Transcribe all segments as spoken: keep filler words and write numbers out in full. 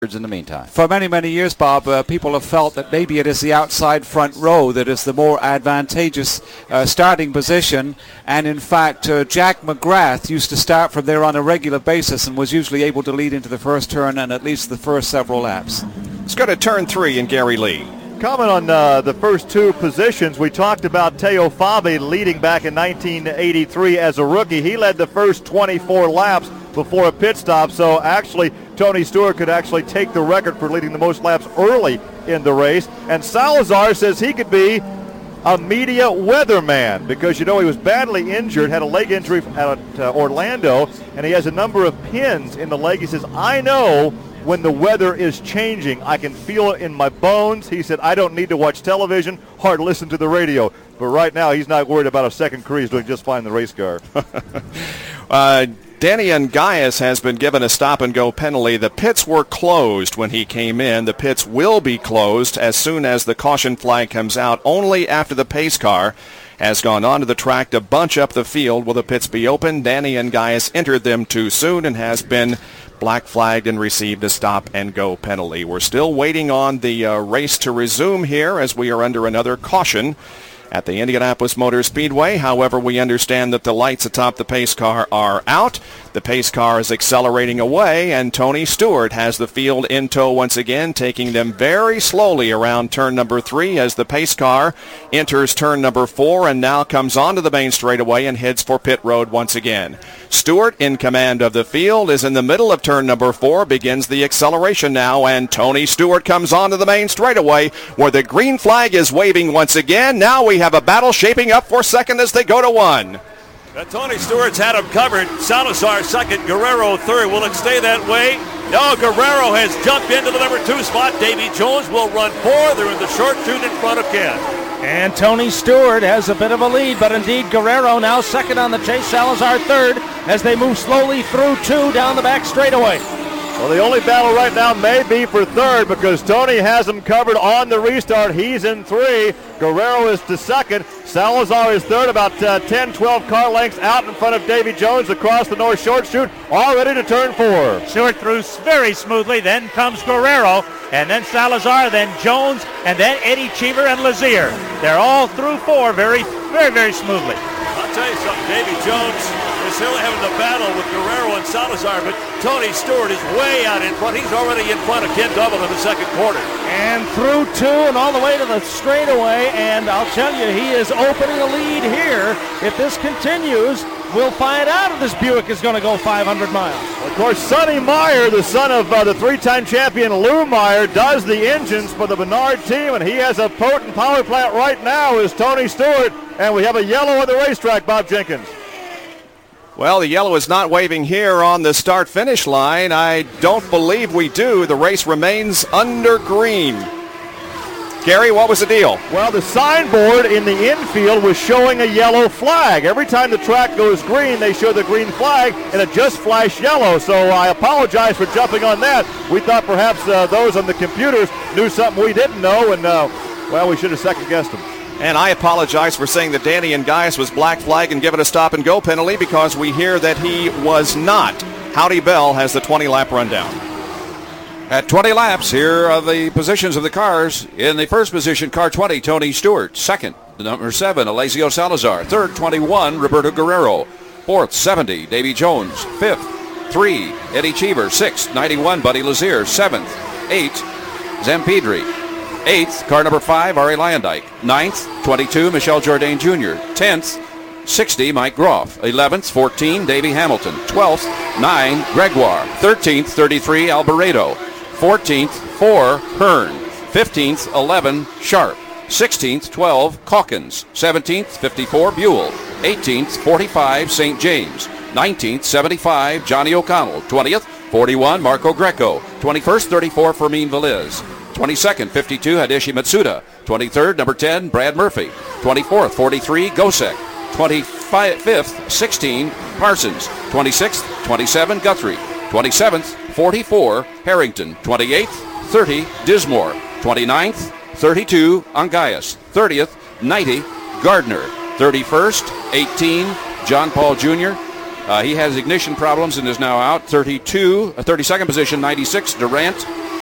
in the meantime. For many, many years, Bob, uh, people have felt that maybe it is the outside front row that is the more advantageous uh, starting position. And in fact, uh, Jack McGrath used to start from there on a regular basis and was usually able to lead into the first turn and at least the first several laps. Let's go to turn three in Gary Lee. Comment on uh, the first two positions. We talked about Teo Fabi leading back in nineteen eighty-three as a rookie. He led the first twenty-four laps before a pit stop, so actually Tony Stewart could actually take the record for leading the most laps early in the race. And Salazar says he could be a media weatherman because, you know, he was badly injured, had a leg injury at uh, Orlando, and he has a number of pins in the leg. He says, I know when the weather is changing. I can feel it in my bones. He said, I don't need to watch television or listen to the radio. But right now, he's not worried about a second career. He's doing just fine in the race car. uh, Danny Ungaius has been given a stop-and-go penalty. The pits were closed when he came in. The pits will be closed as soon as the caution flag comes out, only after the pace car has gone onto the track to bunch up the field. Will the pits be open? Danny Ungaius entered them too soon and has been black flagged and received a stop-and-go penalty. We're still waiting on the uh, race to resume here as we are under another caution at the Indianapolis Motor Speedway. However, we understand that the lights atop the pace car are out. The pace car is accelerating away, and Tony Stewart has the field in tow once again, taking them very slowly around turn number three as the pace car enters turn number four and now comes onto the main straightaway and heads for pit road once again. Stewart, in command of the field, is in the middle of turn number four, begins the acceleration now, and Tony Stewart comes onto the main straightaway where the green flag is waving once again. Now we have a battle shaping up for second as they go to one. Now, Tony Stewart's had him covered. Salazar second, Guerrero third. Will it stay that way? No, Guerrero has jumped into the number two spot. Davy Jones will run four. They're in the short chute in front of Ken. And Tony Stewart has a bit of a lead, but indeed Guerrero now second on the chase. Salazar third as they move slowly through two down the back straightaway. Well, the only battle right now may be for third because Tony has him covered on the restart. He's in three. Guerrero is to second. Salazar is third, about uh, ten, twelve car lengths out in front of Davy Jones across the north short chute, all ready to turn four. Stewart through very smoothly, then comes Guerrero, and then Salazar, then Jones, and then Eddie Cheever and Lazier. They're all through four very, very, very smoothly. I'll tell you something, Davy Jones is still having the battle with Guerrero and Salazar, but Tony Stewart is way out in front. He's already in front of Ken Double in the second quarter. And through two and all the way to the straightaway, and I'll tell you, he is opening a lead here. If this continues, we'll find out if this Buick is going to go five hundred miles. Of course, Sonny Meyer, the son of uh, the three-time champion Lou Meyer, does the engines for the Menard team, and he has a potent power plant right now is Tony Stewart, and we have a yellow on the racetrack, Bob Jenkins. Well, the yellow is not waving here on the start-finish line. I don't believe we do. The race remains under green. Gary, what was the deal? Well, the signboard in the infield was showing a yellow flag. Every time the track goes green, they show the green flag, and it just flashed yellow. So I apologize for jumping on that. We thought perhaps uh, those on the computers knew something we didn't know, and, uh, well, we should have second-guessed them. And I apologize for saying that Danny Ungaius was black flag and given a stop-and-go penalty because we hear that he was not. Howdy Bell has the twenty-lap rundown. At twenty laps, here are the positions of the cars. In the first position, car twenty, Tony Stewart. Second, the number seven, Alessio Salazar. Third, twenty-one, Roberto Guerrero. Fourth, seventy, Davy Jones. Fifth, three, Eddie Cheever. Sixth, ninety-one, Buddy Lazier. Seventh, eight, Zampedri. Eighth, car number five, Ari Lyondike. Ninth, twenty-two, Michel Jourdain Junior Tenth, sixty, Mike Groff. Eleventh, fourteen, Davey Hamilton. Twelfth, nine, Gregoire. Thirteenth, thirty-three, Alboreto. Fourteenth, four, Hearn. Fifteenth, eleven, Sharp. Sixteenth, twelve, Calkins. Seventeenth, fifty-four, Buell. Eighteenth, forty-five, Saint James. Nineteenth, seventy-five, Johnny O'Connell. Twentieth, forty-one, Marco Greco. Twenty-first, thirty-four, Fermin Velez. twenty-second, fifty-two, Hideshi Matsuda. twenty-third, number ten, Brad Murphy. twenty-fourth, forty-three, Gosek. twenty-fifth, sixteen, Parsons. twenty-sixth, twenty-seven, Guthrie. twenty-seventh, forty-four, Harrington. twenty-eighth, thirty, Dismore. twenty-ninth, thirty-two, Ungaius. thirtieth, ninety, Gardner. thirty-first, eighteen, John Paul Junior Uh, he has ignition problems and is now out. thirty-two, uh, thirty-second position, ninety-six, Durant.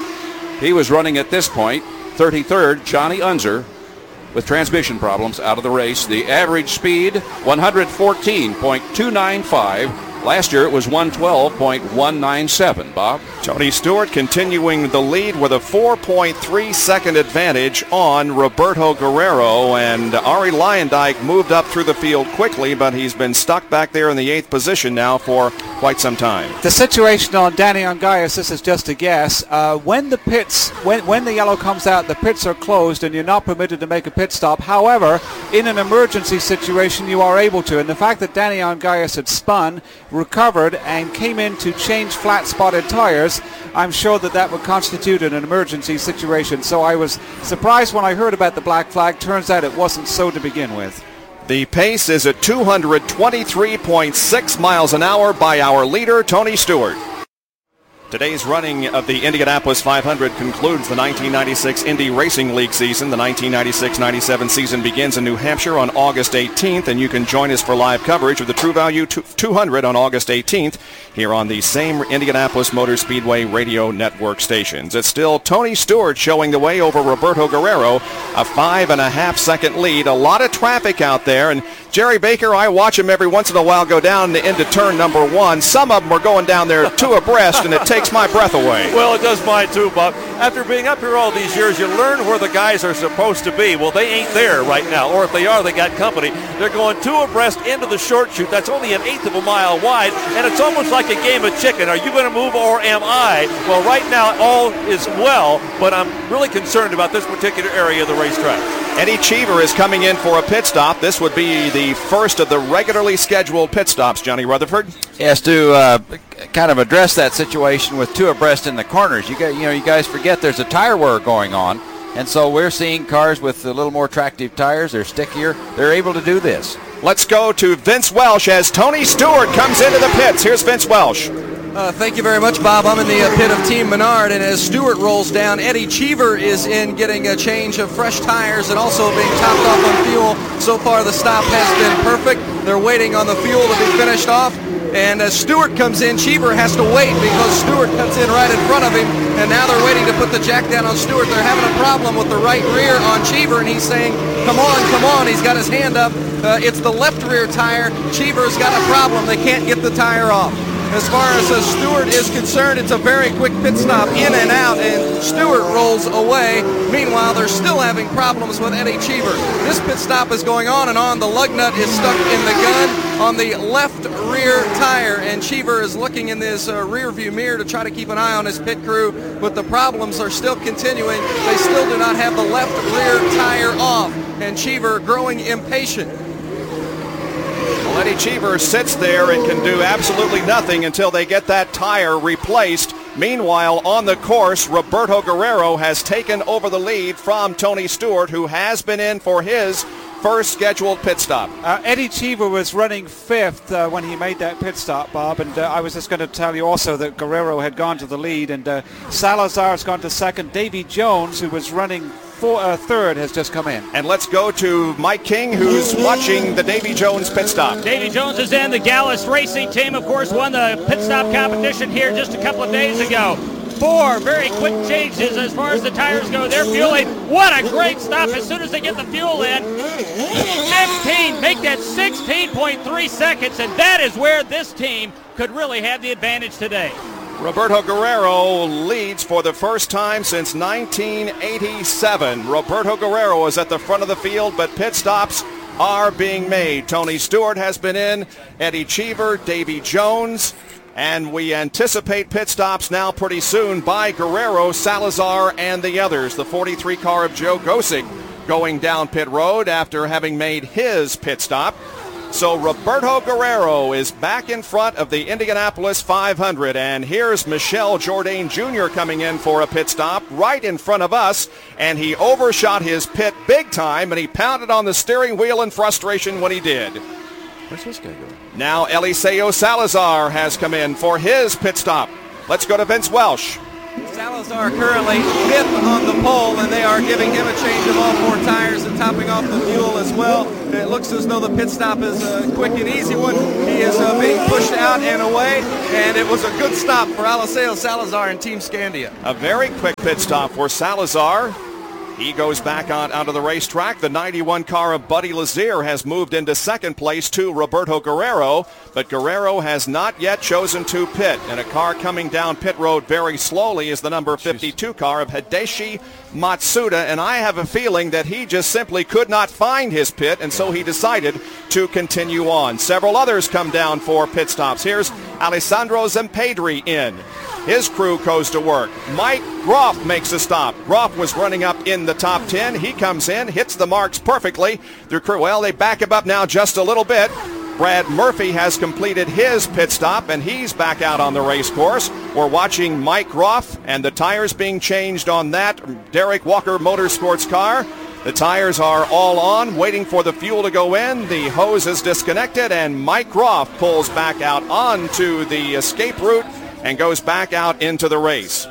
He was running at this point thirty-third, Johnny Unser, with transmission problems, out of the race. The average speed, one fourteen point two nine five. Last year it was one twelve point one nine seven. Bob? Tony Stewart continuing the lead with a four point three second advantage on Roberto Guerrero, and Ari Leyendijk moved up through the field quickly, but he's been stuck back there in the eighth position now for quite some time. The situation on Danny Ongais, this is just a guess. Uh, when the pits, when, when the yellow comes out, the pits are closed and you're not permitted to make a pit stop. However, in an emergency situation, you are able to. And the fact that Danny Ongais had spun, recovered, and came in to change flat-spotted tires, I'm sure that that would constitute an emergency situation. So I was surprised when I heard about the black flag. Turns out it wasn't so to begin with. The pace is at two twenty-three point six miles an hour by our leader, Tony Stewart. Today's running of the Indianapolis five hundred concludes the nineteen ninety-six Indy Racing League season. The nineteen ninety-six ninety-seven season begins in New Hampshire on August eighteenth, and you can join us for live coverage of the True Value two hundred on August eighteenth here on the same Indianapolis Motor Speedway radio network stations. It's still Tony Stewart showing the way over Roberto Guerrero, a five and a half second lead. A lot of traffic out there, and Jerry Baker, I watch him every once in a while go down into turn number one. Some of them are going down there two abreast, and it takes my breath away. Well, it does mine too, Bob. After being up here all these years, you learn where the guys are supposed to be. Well, they ain't there right now, or if they are, they got company. They're going two abreast into the short chute. That's only an eighth of a mile wide, and it's almost like a game of chicken. Are you going to move or am I? Well, right now, all is well, but I'm really concerned about this particular area of the racetrack. Eddie Cheever is coming in for a pit stop. This would be the first of the regularly scheduled pit stops, Johnny Rutherford. Yes, to uh, kind of address that situation with two abreast in the corners. You, got, you know, you guys forget there's a tire wear going on, and so we're seeing cars with a little more attractive tires. They're stickier. They're able to do this. Let's go to Vince Welsh as Tony Stewart comes into the pits. Here's Vince Welsh. Uh, thank you very much, Bob. I'm in the uh, pit of Team Menard, and as Stewart rolls down, Eddie Cheever is in getting a change of fresh tires and also being topped off on fuel. So far, the stop has been perfect. They're waiting on the fuel to be finished off, and as Stewart comes in, Cheever has to wait because Stewart comes in right in front of him, and now they're waiting to put the jack down on Stewart. They're having a problem with the right rear on Cheever, and he's saying, come on, come on. He's got his hand up. Uh, it's the left rear tire. Cheever's got a problem. They can't get the tire off. As far as uh, Stewart is concerned, it's a very quick pit stop, in and out, and Stewart rolls away. Meanwhile, they're still having problems with Eddie Cheever. This pit stop is going on and on. The lug nut is stuck in the gun on the left rear tire, and Cheever is looking in this uh, rear view mirror to try to keep an eye on his pit crew, but the problems are still continuing. They still do not have the left rear tire off, and Cheever growing impatient. Well, Eddie Cheever sits there and can do absolutely nothing until they get that tire replaced. Meanwhile, on the course, Roberto Guerrero has taken over the lead from Tony Stewart, who has been in for his first scheduled pit stop. Uh, Eddie Cheever was running fifth uh, when he made that pit stop, Bob, and uh, I was just going to tell you also that Guerrero had gone to the lead, and uh, Salazar's gone to second. Davy Jones, who was running For, uh, third, has just come in. And let's go to Mike King, who's watching the Davy Jones pit stop. Davy Jones is in. The Gallus Racing Team, of course, won the pit stop competition here just a couple of days ago. Four very quick changes as far as the tires go. They're fueling. What a great stop as soon as they get the fuel in. fifteen, make that sixteen point three seconds, and that is where this team could really have the advantage today. Roberto Guerrero leads for the first time since nineteen eighty-seven. Roberto Guerrero is at the front of the field, but pit stops are being made. Tony Stewart has been in, Eddie Cheever, Davy Jones, and we anticipate pit stops now pretty soon by Guerrero, Salazar, and the others. The forty-three car of Joe Gosig going down pit road after having made his pit stop. So Roberto Guerrero is back in front of the Indianapolis five hundred, and here's Michel Jourdain Junior coming in for a pit stop right in front of us, and he overshot his pit big time, and he pounded on the steering wheel in frustration when he did. Where's this guy going? Now Eliseo Salazar has come in for his pit stop. Let's go to Vince Welsh. Salazar currently fifth on the pole, and they are giving him a change of all four tires and topping off the fuel as well. It looks as though the pit stop is a quick and easy one. He is uh, being pushed out and away, and it was a good stop for Eliseo Salazar and Team Scandia. A very quick pit stop for Salazar. He goes back on onto the racetrack. The ninety-one car of Buddy Lazier has moved into second place to Roberto Guerrero, but Guerrero has not yet chosen to pit. And a car coming down pit road very slowly is the number fifty-two car of Hideshi Matsuda, and I have a feeling that he just simply could not find his pit, and so he decided to continue on. Several others come down for pit stops. Here's Alessandro Zempedri in. His crew goes to work. Mike Groff makes a stop. Groff was running up in the top ten. He comes in, hits the marks perfectly. Their crew, well, they back him up now just a little bit. Brad Murphy has completed his pit stop, and he's back out on the race course. We're watching Mike Groff and the tires being changed on that Derek Walker Motorsports car. The tires are all on, waiting for the fuel to go in. The hose is disconnected, and Mike Groff pulls back out onto the escape route and goes back out into the race.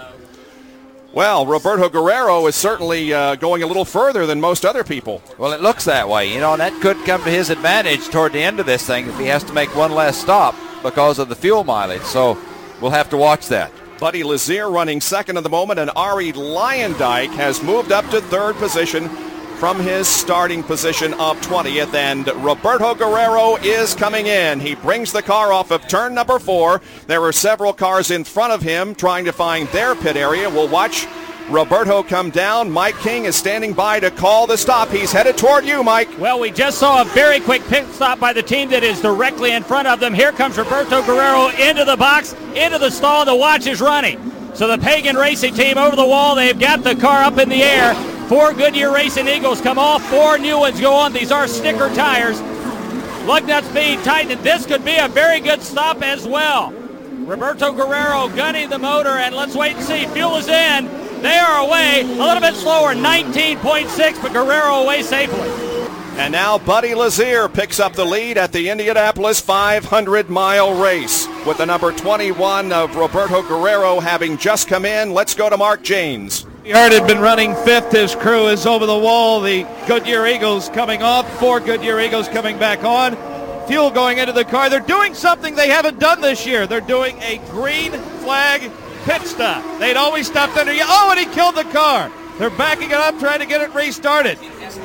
Well, Roberto Guerrero is certainly uh, going a little further than most other people. Well, it looks that way. You know, and that could come to his advantage toward the end of this thing if he has to make one last stop because of the fuel mileage. So we'll have to watch that. Buddy Lazier running second at the moment, and Ari Lyondike has moved up to third position from his starting position of twentieth, and Roberto Guerrero is coming in. He brings the car off of turn number four. There are several cars in front of him trying to find their pit area. We'll watch Roberto come down. Mike King is standing by to call the stop. He's headed toward you, Mike. Well, we just saw a very quick pit stop by the team that is directly in front of them. Here comes Roberto Guerrero into the box, into the stall. The watch is running. So the Pagan Racing team over the wall. They've got the car up in the air. Four Goodyear Racing Eagles come off. Four new ones go on. These are sticker tires. Lug nuts being tightened. This could be a very good stop as well. Roberto Guerrero gunning the motor, and let's wait and see. Fuel is in. They are away. A little bit slower, nineteen point six, but Guerrero away safely. And now Buddy Lazier picks up the lead at the Indianapolis five hundred mile race with the number twenty-one of Roberto Guerrero having just come in. Let's go to Mark Janes. Hart had been running fifth. His crew is over the wall. The Goodyear Eagles coming off. Four Goodyear Eagles coming back on. Fuel going into the car. They're doing something they haven't done this year. They're doing a green flag pit stop. They'd always stopped under. Oh, and he killed the car. They're backing it up, trying to get it restarted.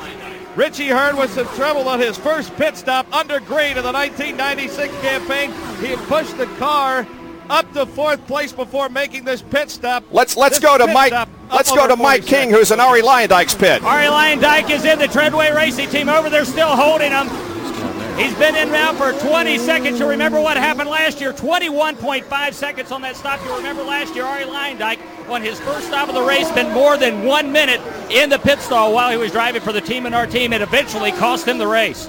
Richie Hearn with some trouble on his first pit stop under green in the nineteen ninety-six campaign. He had pushed the car up to fourth place before making this pit stop. Let's let's this go to Mike. Let's go to Mike King, who's in Ari Lyondike's pit. Ari Lyondike is in the Treadway Racing team over there, still holding him. He's been in now for twenty seconds. You remember what happened last year? twenty-one point five seconds on that stop. You remember last year, Ari Lyondike, on his first stop of the race, spent more than one minute in the pit stall while he was driving for the team and our team. It eventually cost him the race.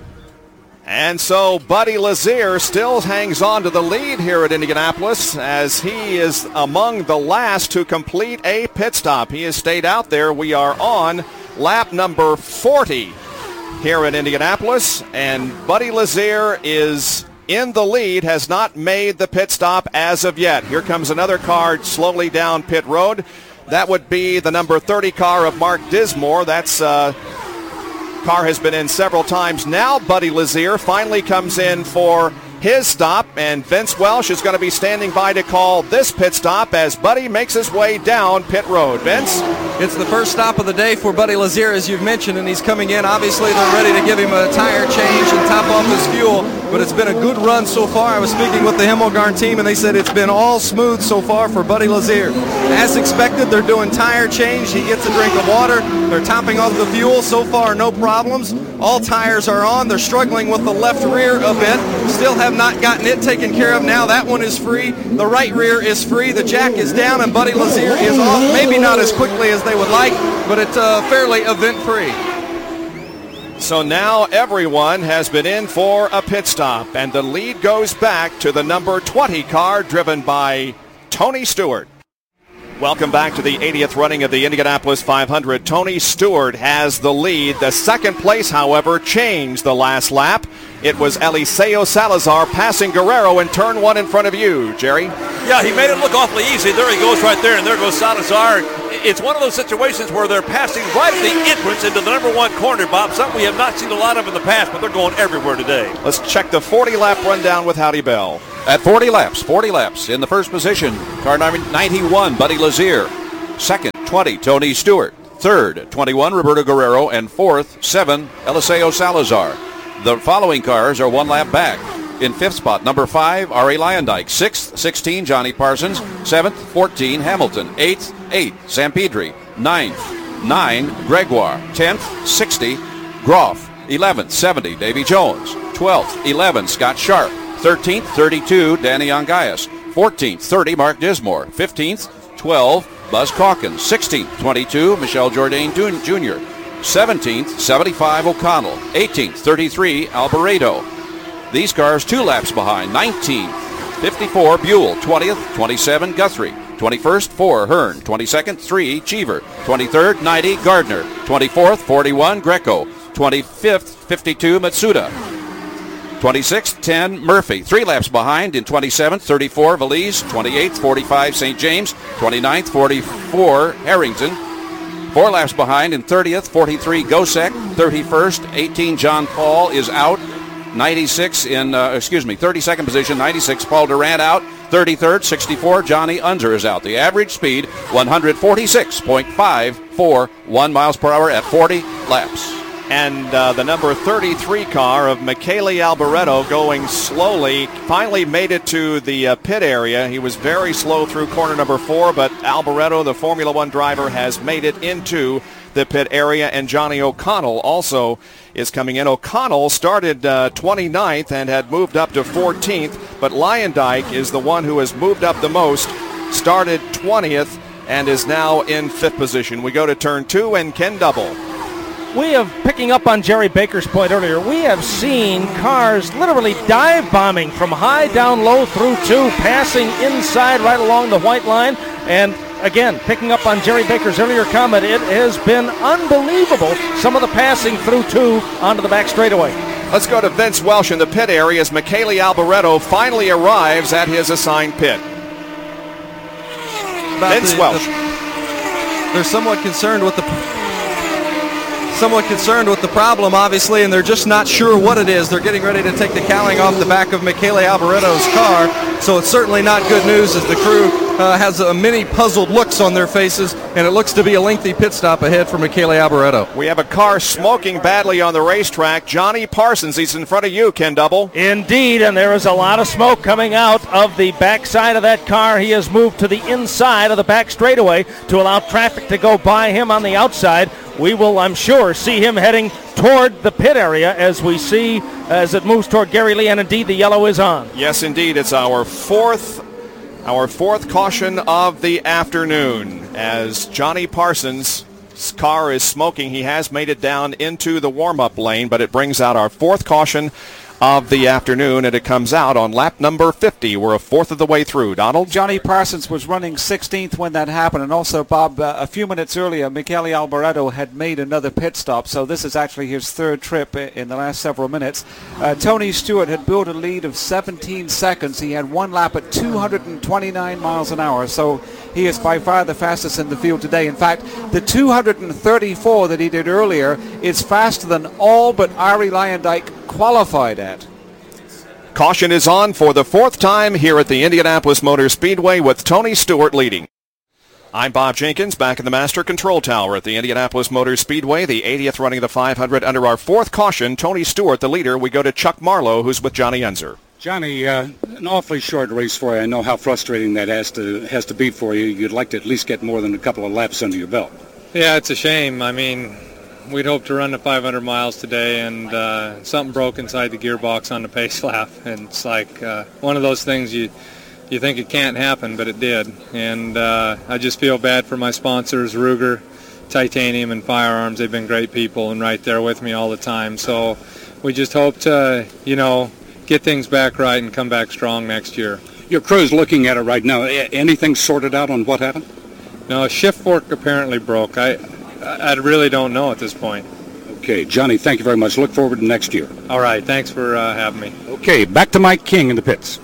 And so Buddy Lazier still hangs on to the lead here at Indianapolis as he is among the last to complete a pit stop. He has stayed out there. We are on lap number forty here at Indianapolis, and Buddy Lazier is in the lead, has not made the pit stop as of yet. Here comes another car slowly down pit road. That would be the number thirty car of Mark Dismore. That's uh, car has been in several times now. Buddy Lazier finally comes in for his stop, and Vince Welsh is going to be standing by to call this pit stop as Buddy makes his way down pit road. Vince? It's the first stop of the day for Buddy Lazier, as you've mentioned, and he's coming in. Obviously, they're ready to give him a tire change and top off his fuel, but it's been a good run so far. I was speaking with the Himmelgarn team, and they said it's been all smooth so far for Buddy Lazier. As expected, they're doing tire change. He gets a drink of water. They're topping off the fuel. So far, no problems. All tires are on. They're struggling with the left rear a bit. Still have not gotten it taken care of. Now that one is free. The right rear is free. The jack is down, and Buddy Lazier is off. Maybe not as quickly as they would like, but it's uh, fairly event-free. So now everyone has been in for a pit stop, and the lead goes back to the number twenty car driven by Tony Stewart. Welcome back to the eightieth running of the Indianapolis five hundred. Tony Stewart has the lead. The second place, however, changed the last lap It was Eliseo Salazar passing Guerrero in turn one in front of you, Jerry. Yeah, he made it look awfully easy. There he goes right there, and there goes Salazar. It's one of those situations where they're passing right at the entrance into the number one corner, Bob. Something we have not seen a lot of in the past, but they're going everywhere today. Let's check the forty-lap rundown with Howdy Bell. At forty laps, forty laps, in the first position, car number ninety-one, Buddy Lazier. Second, twenty, Tony Stewart. Third, twenty-one, Roberto Guerrero. And fourth, seven, Eliseo Salazar. The following cars are one lap back. In fifth spot, number five, Ari Lyondike. Sixth, sixteen, Johnny Parsons. Seventh, fourteen, Hamilton. Eighth, eight, Sampedri. Ninth, nine, Gregoire. Tenth, sixty, Groff. Eleventh, seventy, Davy Jones. Twelfth, eleven, Scott Sharp. Thirteenth, thirty-two, Danny Ongaias. Fourteenth, thirty, Mark Dismore. Fifteenth, twelve, Buzz Calkins. Sixteenth, twenty-two, Michelle Jourdain Junior seventeenth, seventy-five, O'Connell. eighteenth, thirty-three, Alboreto. These cars two laps behind. nineteenth, fifty-four, Buell. twentieth, twenty-seven, Guthrie. twenty-first, four, Hearn. twenty-second, three, Cheever. twenty-third, ninety, Gardner. twenty-fourth, forty-one, Greco. twenty-fifth, fifty-two, Matsuda. twenty-sixth, ten, Murphy. Three laps behind. In twenty-seventh, thirty-four, Valise. twenty-eighth, forty-five, Saint James. twenty-ninth, forty-four, Harrington. Four laps behind. In thirtieth, forty-three, Gosek. thirty-first, eighteen, John Paul is out. ninety-six in, uh, excuse me, thirty-second position, ninety-six, Paul Durant out. thirty-third, sixty-four, Johnny Unser is out. The average speed, one forty-six point five four one miles per hour at forty laps. And uh, the number thirty-three car of Michele Alboreto going slowly, finally made it to the uh, pit area. He was very slow through corner number four, but Alboreto, the Formula One driver, has made it into the pit area, and Johnny O'Connell also is coming in. O'Connell started uh, twenty-ninth and had moved up to fourteenth, but Lyondike is the one who has moved up the most, started twentieth and is now in fifth position. We go to turn two and Ken Double. We have, picking up on Jerry Baker's point earlier, we have seen cars literally dive bombing from high down low through two, passing inside right along the white line. And again, picking up on Jerry Baker's earlier comment, it has been unbelievable, some of the passing through two onto the back straightaway. Let's go to Vince Welsh in the pit area as Michele Alboreto finally arrives at his assigned pit. About Vince the, Welsh. The, they're somewhat concerned with the... somewhat concerned with the problem, obviously, and they're just not sure what it is. They're getting ready to take the cowling off the back of Michele Alboreto's car, so it's certainly not good news as the crew uh, has uh, many puzzled looks on their faces, and it looks to be a lengthy pit stop ahead for Michele Alboreto. We have a car smoking badly on the racetrack. Johnny Parsons, he's in front of you, Ken Double. Indeed, and there is a lot of smoke coming out of the backside of that car. He has moved to the inside of the back straightaway to allow traffic to go by him on the outside. We will, I'm sure, see him heading toward the pit area as we see as it moves toward Gary Lee, and indeed the yellow is on. Yes, indeed. It's our fourth, our fourth caution of the afternoon as Johnny Parsons' car is smoking. He has made it down into the warm-up lane, but it brings out our fourth caution of the afternoon, and it comes out on lap number fifty. We're a fourth of the way through. Donald? Johnny Parsons was running sixteenth when that happened, and also, Bob, uh, a few minutes earlier, Michele Alboreto had made another pit stop, so this is actually his third trip in the last several minutes. Uh, Tony Stewart had built a lead of seventeen seconds. He had one lap at two hundred twenty-nine miles an hour, so he is by far the fastest in the field today. In fact, the two hundred thirty-four that he did earlier is faster than all but Ari Lyondike qualified at. Caution is on for the fourth time here at the Indianapolis Motor Speedway with Tony Stewart leading. I'm Bob Jenkins, back in the Master Control Tower at the Indianapolis Motor Speedway, the eightieth running of the five hundred. Under our fourth caution, Tony Stewart, the leader. We go to Chuck Marlowe, who's with Johnny Unser. Johnny, uh, an awfully short race for you. I know how frustrating that has to has to be for you. You'd like to at least get more than a couple of laps under your belt. Yeah, it's a shame. I mean, we'd hoped to run the five hundred miles today, and uh, something broke inside the gearbox on the pace lap. And it's like uh, one of those things you you think it can't happen, but it did. And uh, I just feel bad for my sponsors, Ruger, Titanium, and Firearms. They've been great people and right there with me all the time. So we just hope to, you know, get things back right and come back strong next year. Your crew's looking at it right now. Anything sorted out on what happened? No, a shift fork apparently broke. I I really don't know at this point. Okay, Johnny, thank you very much. Look forward to next year. All right, thanks for uh, having me. Okay, back to Mike King in the pits.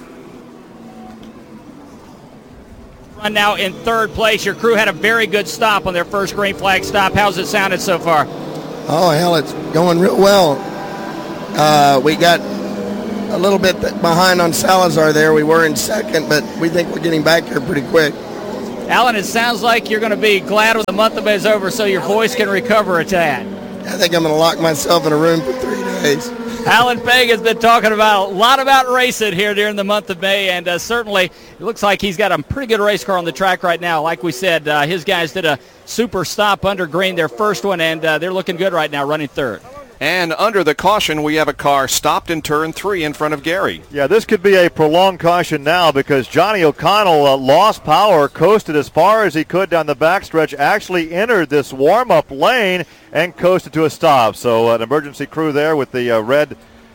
Run now in third place. Your crew had a very good stop on their first green flag stop. How's it sounded so far? Oh, hell, it's going real well. Uh, we got a little bit behind on Salazar there. We were in second, but we think we're getting back here pretty quick. Alan, it sounds like you're going to be glad when the month of May is over so your voice can recover a tad. I think I'm going to lock myself in a room for three days. Alan Pegg has been talking about a lot about racing here during the month of May, and uh, certainly it looks like he's got a pretty good race car on the track right now. Like we said, uh, his guys did a super stop under green, their first one, and uh, they're looking good right now, running third. And under the caution, we have a car stopped in turn three in front of Gary. Yeah, this could be a prolonged caution now because Johnny O'Connell uh, lost power, coasted as far as he could down the backstretch, actually entered this warm-up lane and coasted to a stop. So uh, an emergency crew there with the uh, red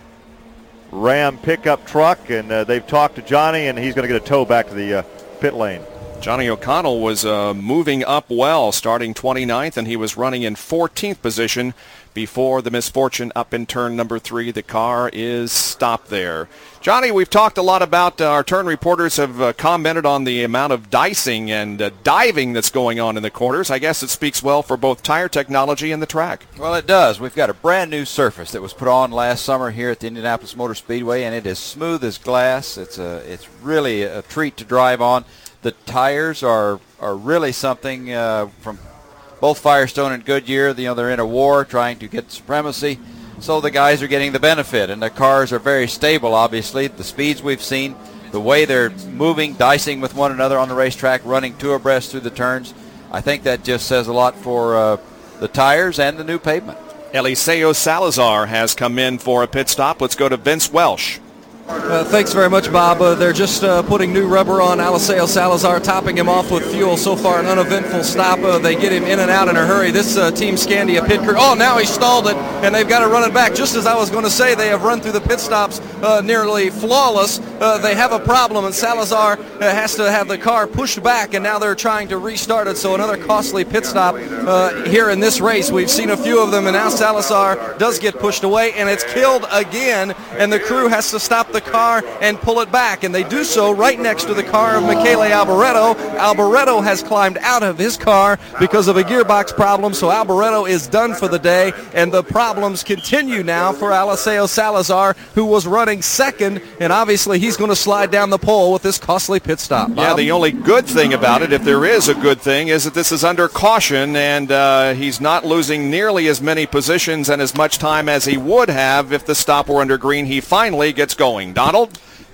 Ram pickup truck, and uh, they've talked to Johnny, and he's going to get a tow back to the uh, pit lane. Johnny O'Connell was uh, moving up well, starting twenty-ninth, and he was running in fourteenth position before the misfortune up in turn number three. The car is stopped there. Johnny, we've talked a lot about, uh, our turn reporters have uh, commented on the amount of dicing and uh, diving that's going on in the corners. I guess it speaks well for both tire technology and the track. Well, it does. We've got a brand new surface that was put on last summer here at the Indianapolis Motor Speedway, and it is smooth as glass. It's a, it's really a treat to drive on. The tires are are really something uh, from both Firestone and Goodyear. You know, they're in a war trying to get supremacy, so the guys are getting the benefit, and the cars are very stable, obviously. The speeds we've seen, the way they're moving, dicing with one another on the racetrack, running two abreast through the turns, I think that just says a lot for uh, the tires and the new pavement. Eliseo Salazar has come in for a pit stop. Let's go to Vince Welsh. Uh, thanks very much, Bob. Uh, they're just uh, putting new rubber on Eliseo Salazar, topping him off with fuel. So far, an uneventful stop. Uh, they get him in and out in a hurry. This uh, Team Scandia pit crew. Oh, now he stalled it, and they've got to run it back. Just as I was going to say, they have run through the pit stops uh, nearly flawless. Uh, they have a problem, and Salazar uh, has to have the car pushed back, and now they're trying to restart it. So another costly pit stop uh, here in this race. We've seen a few of them, and now Salazar does get pushed away, and it's killed again, and the crew has to stop the car and pull it back, and they do so right next to the car of Michele Alboreto. Alboreto has climbed out of his car because of a gearbox problem, so Alboreto is done for the day, and the problems continue now for Eliseo Salazar, who was running second, and obviously he's going to slide down the pole with this costly pit stop. Bob? Yeah, the only good thing about it, if there is a good thing, is that this is under caution, and uh, he's not losing nearly as many positions and as much time as he would have if the stop were under green. He finally gets going. Donald?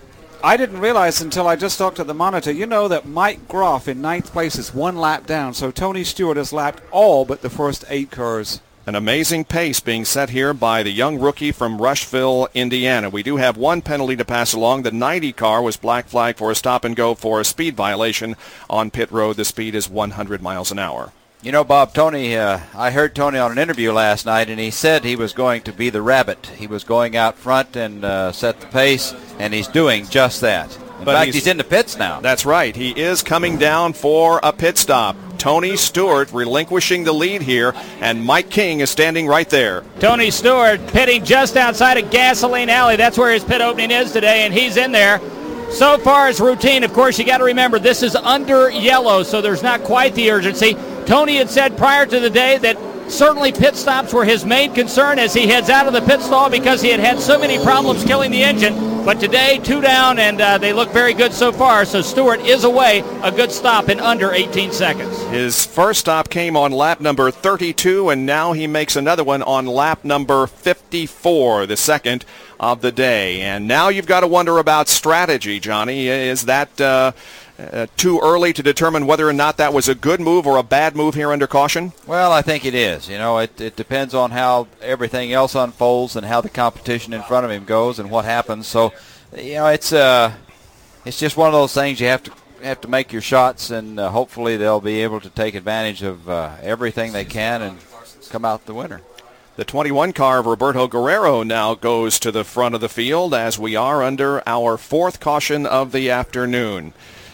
I didn't realize until I just talked to the monitor, you know that Mike Groff in ninth place is one lap down, so Tony Stewart has lapped all but the first eight cars. An amazing pace being set here by the young rookie from Rushville, Indiana. We do have one penalty to pass along. The ninety car was black flagged for a stop and go for a speed violation on pit road. The speed is one hundred miles an hour. You know, Bob, Tony, uh, I heard Tony on an interview last night, and he said he was going to be the rabbit. He was going out front and uh, set the pace, and he's doing just that. In But fact, he's, he's in the pits now. That's right. He is coming down for a pit stop. Tony Stewart relinquishing the lead here, and Mike King is standing right there. Tony Stewart pitting just outside of Gasoline Alley. That's where his pit opening is today, and he's in there. So far as routine, of course, you got to remember this is under yellow, so there's not quite the urgency. Tony had said prior to the day that certainly pit stops were his main concern as he heads out of the pit stall because he had had so many problems killing the engine. But today, two down, and uh, they look very good so far. So Stewart is away, a good stop in under eighteen seconds. His first stop came on lap number thirty-two, and now he makes another one on lap number fifty-four, the second of the day. And now you've got to wonder about strategy, Johnny. Is that uh, uh, too early to determine whether or not that was a good move or a bad move here under caution? Well, I think it is. You know, it, it depends on how everything else unfolds and how the competition in front of him goes and what happens. So, you know, it's uh, it's just one of those things you have to have to make your shots, and uh, hopefully they'll be able to take advantage of uh, everything they can and come out the winner. The twenty-one car of Roberto Guerrero now goes to the front of the field as we are under our fourth caution of the afternoon.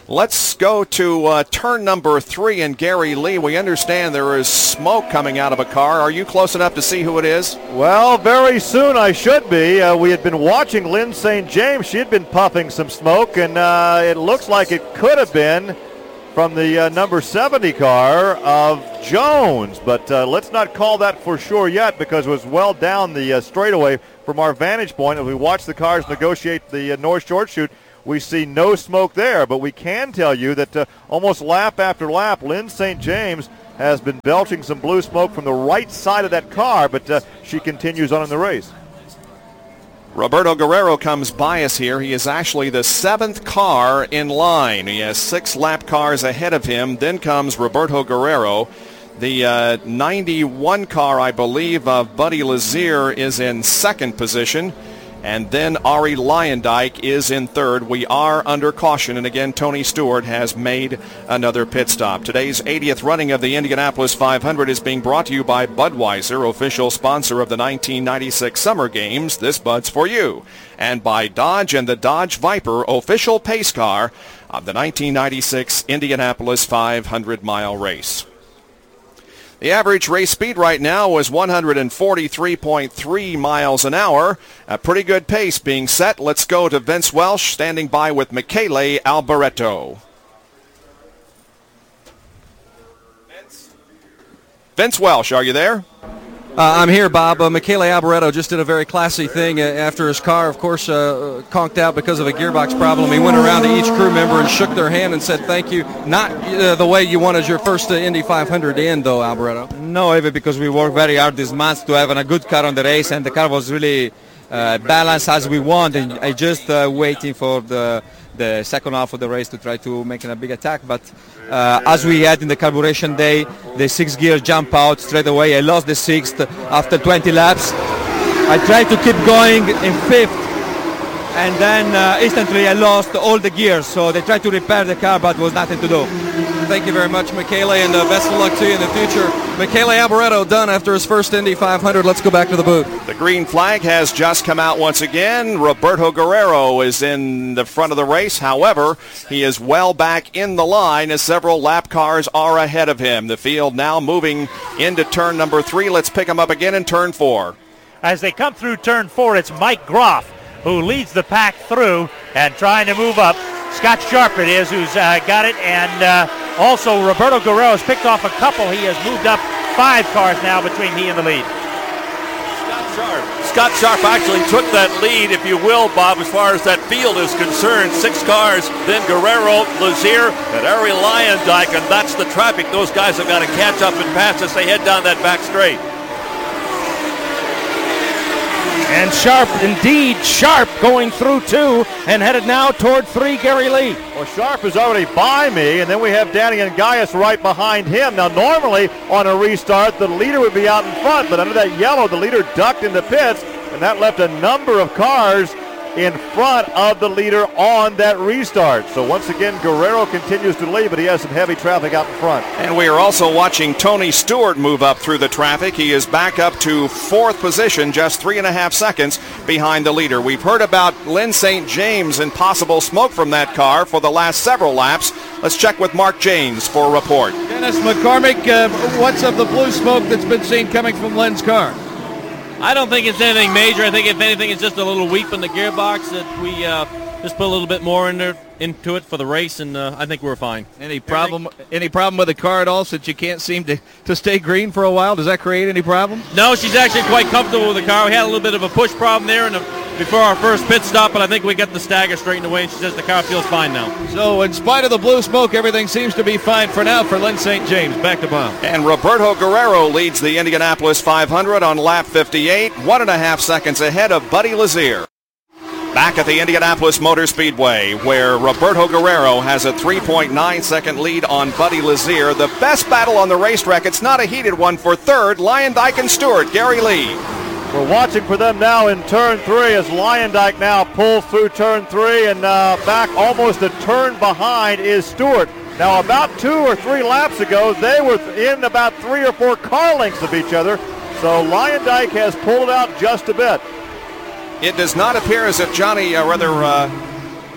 Let's go to uh, turn number three in Gary Lee. We understand there is smoke coming out of a car. Are you close enough to see who it is? Well, very soon I should be. Uh, we had been watching Lynn Saint James. She had been puffing some smoke, and uh, it looks like it could have been from the uh, number seventy car of Jones. But uh, let's not call that for sure yet, because it was well down the uh, straightaway from our vantage point. As we watch the cars negotiate the uh, North Short Chute, we see no smoke there, but we can tell you that uh, almost lap after lap, Lynn Saint James has been belching some blue smoke from the right side of that car, but uh, she continues on in the race. Roberto Guerrero comes by us here. He is actually the seventh car in line. He has six lap cars ahead of him. Then comes Roberto Guerrero. The uh, ninety-one car, I believe, of Buddy Lazier is in second position. And then Ari Leyendijk is in third. We are under caution, and again, Tony Stewart has made another pit stop. Today's eightieth running of the Indianapolis five hundred is being brought to you by Budweiser, official sponsor of the nineteen ninety-six Summer Games. This Bud's for you. And by Dodge and the Dodge Viper, official pace car of the nineteen ninety-six Indianapolis five hundred mile race. The average race speed right now was one forty-three point three miles an hour. A pretty good pace being set. Let's go to Vince Welsh standing by with Michele Alboreto. Vince? Vince Welsh, are you there? Uh, I'm here, Bob. Uh, Michele Alboreto just did a very classy thing uh, after his car, of course, uh, conked out because of a gearbox problem. He went around to each crew member and shook their hand and said thank you. Not uh, the way you wanted your first uh, Indy five hundred in, though, Alboreto. No, even because we worked very hard this month to have a good car on the race, and the car was really uh, balanced as we want. And I just uh, waiting for the the second half of the race to try to make a big attack, but uh, as we had in the carburation day, the sixth gear jump out straight away. I lost the sixth after twenty laps. I tried to keep going in fifth, and then uh, instantly I lost all the gears, so they tried to repair the car, but was nothing to do. Thank you very much, Michele, and uh, best of luck to you in the future. Michele Alboreto done after his first Indy five hundred. Let's go back to the booth. The green flag has just come out once again. Roberto Guerrero is in the front of the race. However, he is well back in the line as several lap cars are ahead of him. The field now moving into turn number three. Let's pick him up again in turn four. As they come through turn four, it's Mike Groff who leads the pack through and trying to move up. Scott Sharp it is who's uh, got it, and uh, also Roberto Guerrero has picked off a couple. He has moved up five cars now between he and the lead. Scott Sharp. Scott Sharp actually took that lead, if you will, Bob, as far as that field is concerned. Six cars, then Guerrero, Lazier, and Ari Leyendijk, and that's the traffic. Those guys have got to catch up and pass as they head down that back straight. And Sharp, indeed, Sharp going through two and headed now toward three, Gary Lee. Well, Sharp is already by me, and then we have Danny and Gaius right behind him. Now, normally on a restart, the leader would be out in front, but under that yellow, the leader ducked in the pits, and that left a number of cars in front of the leader on that restart. So once again, Guerrero continues to lead, but he has some heavy traffic out in front. And we are also watching Tony Stewart move up through the traffic. He is back up to fourth position, just three and a half seconds behind the leader. We've heard about Lynn Saint James and possible smoke from that car for the last several laps. Let's check with Mark James for a report. Dennis McCormick, uh, what's of the blue smoke that's been seen coming from Lynn's car? I don't think it's anything major. I think if anything, it's just a little weep in the gearbox that we uh, just put a little bit more in there, into it for the race, and uh, I think we're fine. Any problem? Any problem with the car at all since you can't seem to, to stay green for a while? Does that create any problems? No, she's actually quite comfortable with the car. We had a little bit of a push problem there in the, before our first pit stop, but I think we got the stagger straightened away, and she says the car feels fine now. So in spite of the blue smoke, everything seems to be fine for now for Lynn Saint James. Back to Bob. And Roberto Guerrero leads the Indianapolis five hundred on lap fifty-eight, one and a half seconds ahead of Buddy Lazier. Back at the Indianapolis Motor Speedway, where Roberto Guerrero has a three point nine second lead on Buddy Lazier. The best battle on the racetrack. It's not a heated one for third. Leyendijk and Stewart. Gary Lee. We're watching for them now in turn three as Leyendijk now pulls through turn three, and uh, back almost a turn behind is Stewart. Now, about two or three laps ago, they were in about three or four car lengths of each other, so Leyendijk has pulled out just a bit. It does not appear as if Johnny, uh, rather, uh,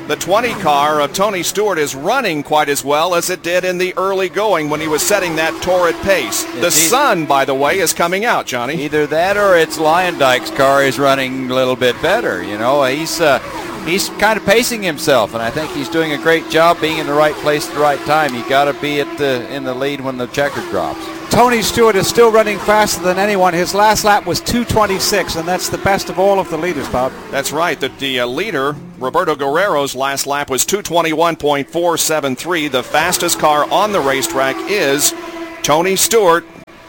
the twenty car of Tony Stewart is running quite as well as it did in the early going when he was setting that torrid pace. It's the either, sun, by the way, is coming out, Johnny. Either that or it's Lyondike's car is running a little bit better. You know, he's uh, he's kind of pacing himself, and I think he's doing a great job being in the right place at the right time. You got to be at the in the lead when the checker drops. Tony Stewart is still running faster than anyone. His last lap was two twenty-six, and that's the best of all of the leaders, Bob. That's right. The, the uh, leader, Roberto Guerrero's last lap was two twenty-one point four seven three. The fastest car on the racetrack is Tony Stewart.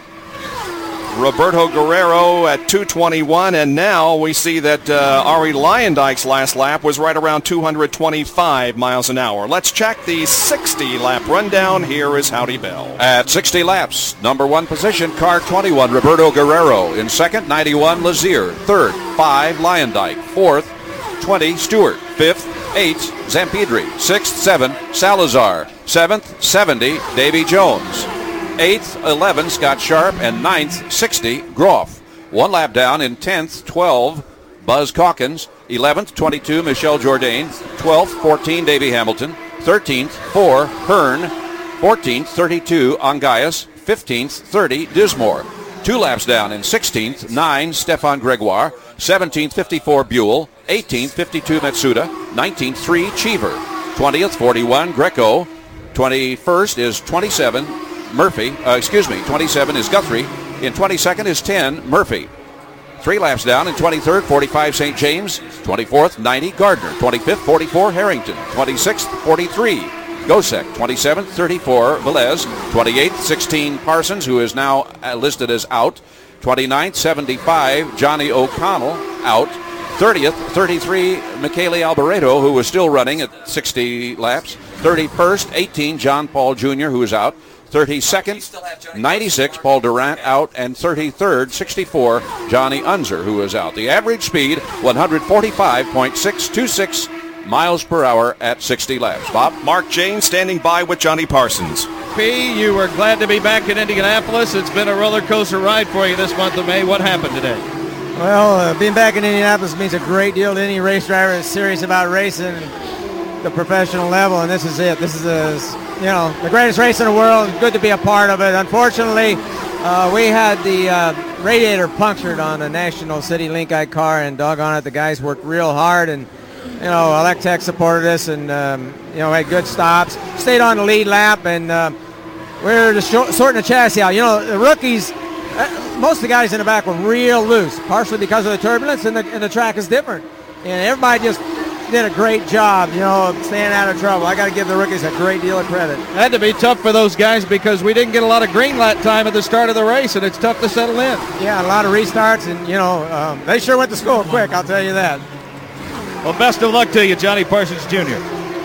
Roberto Guerrero at two twenty-one, and now we see that uh, Arie Luyendyk's last lap was right around two twenty-five miles an hour. Let's check the sixty lap rundown. Here is Howdy Bell. At sixty laps, number one position, car twenty-one, Roberto Guerrero. In second, ninety-one, Lazier. Third, five, Luyendyk. Fourth, twenty, Stewart. Fifth, eight, Zampidri. Sixth, seven, Salazar. Seventh, seventy, Davy Jones. Eighth, eleven, Scott Sharp, and ninth, sixty, Groff. One lap down in tenth, twelve, Buzz Calkins. eleventh, twenty-two, Michel Jourdain. twelfth, fourteen, Davy Hamilton. thirteenth, four, Hearn. fourteenth, thirty-two, Angaias. fifteenth, thirty, Dismore. Two laps down in sixteenth, nine, Stefan Gregoire. seventeenth, fifty-four, Buell. eighteenth, fifty-two, Matsuda. nineteenth, three, Cheever. twentieth, forty-one, Greco. twenty-first is twenty-seven, Murphy, uh, excuse me, twenty-seven is Guthrie. In twenty-second is ten, Murphy. Three laps down in twenty-third, forty-five, Saint James. twenty-fourth, ninety, Gardner. twenty-fifth, forty-four, Harrington. twenty-sixth, forty-three, Gosek. twenty-seventh, thirty-four, Velez. twenty-eighth, sixteen, Parsons, who is now listed as out. twenty-ninth, seventy-five, Johnny O'Connell, out. thirtieth, thirty-three, Michele Alboreto, who was still running at sixty laps. thirty-first, eighteen, John Paul Junior, who is out. thirty-second, ninety-six, Paul Durant out, and thirty-third, sixty-four, Johnny Unser, who is out. The average speed, one forty-five point six two six miles per hour at sixty laps. Bob? Mark Jane standing by with Johnny Parsons. P, you were glad to be back in Indianapolis. It's been a roller coaster ride for you this month of May. What happened today? Well, uh, being back in Indianapolis means a great deal to any race driver that's serious about racing the professional level, and this is it. This is a, you know, the greatest race in the world. Good to be a part of it. Unfortunately, uh, we had the uh, radiator punctured on a National City Link-Eye car, and doggone it, the guys worked real hard, and you know, Electech supported us, and um, you know, had good stops. Stayed on the lead lap, and uh, we were just sorting the chassis out. You know, the rookies, uh, most of the guys in the back were real loose, partially because of the turbulence, and the, and the track is different, and everybody just did a great job, you know, staying out of trouble. I got to give the rookies a great deal of credit. It had to be tough for those guys because we didn't get a lot of green light time at the start of the race, and it's tough to settle in. Yeah, a lot of restarts, and, you know, um, they sure went to school quick, I'll tell you that. Well, best of luck to you, Johnny Parsons Junior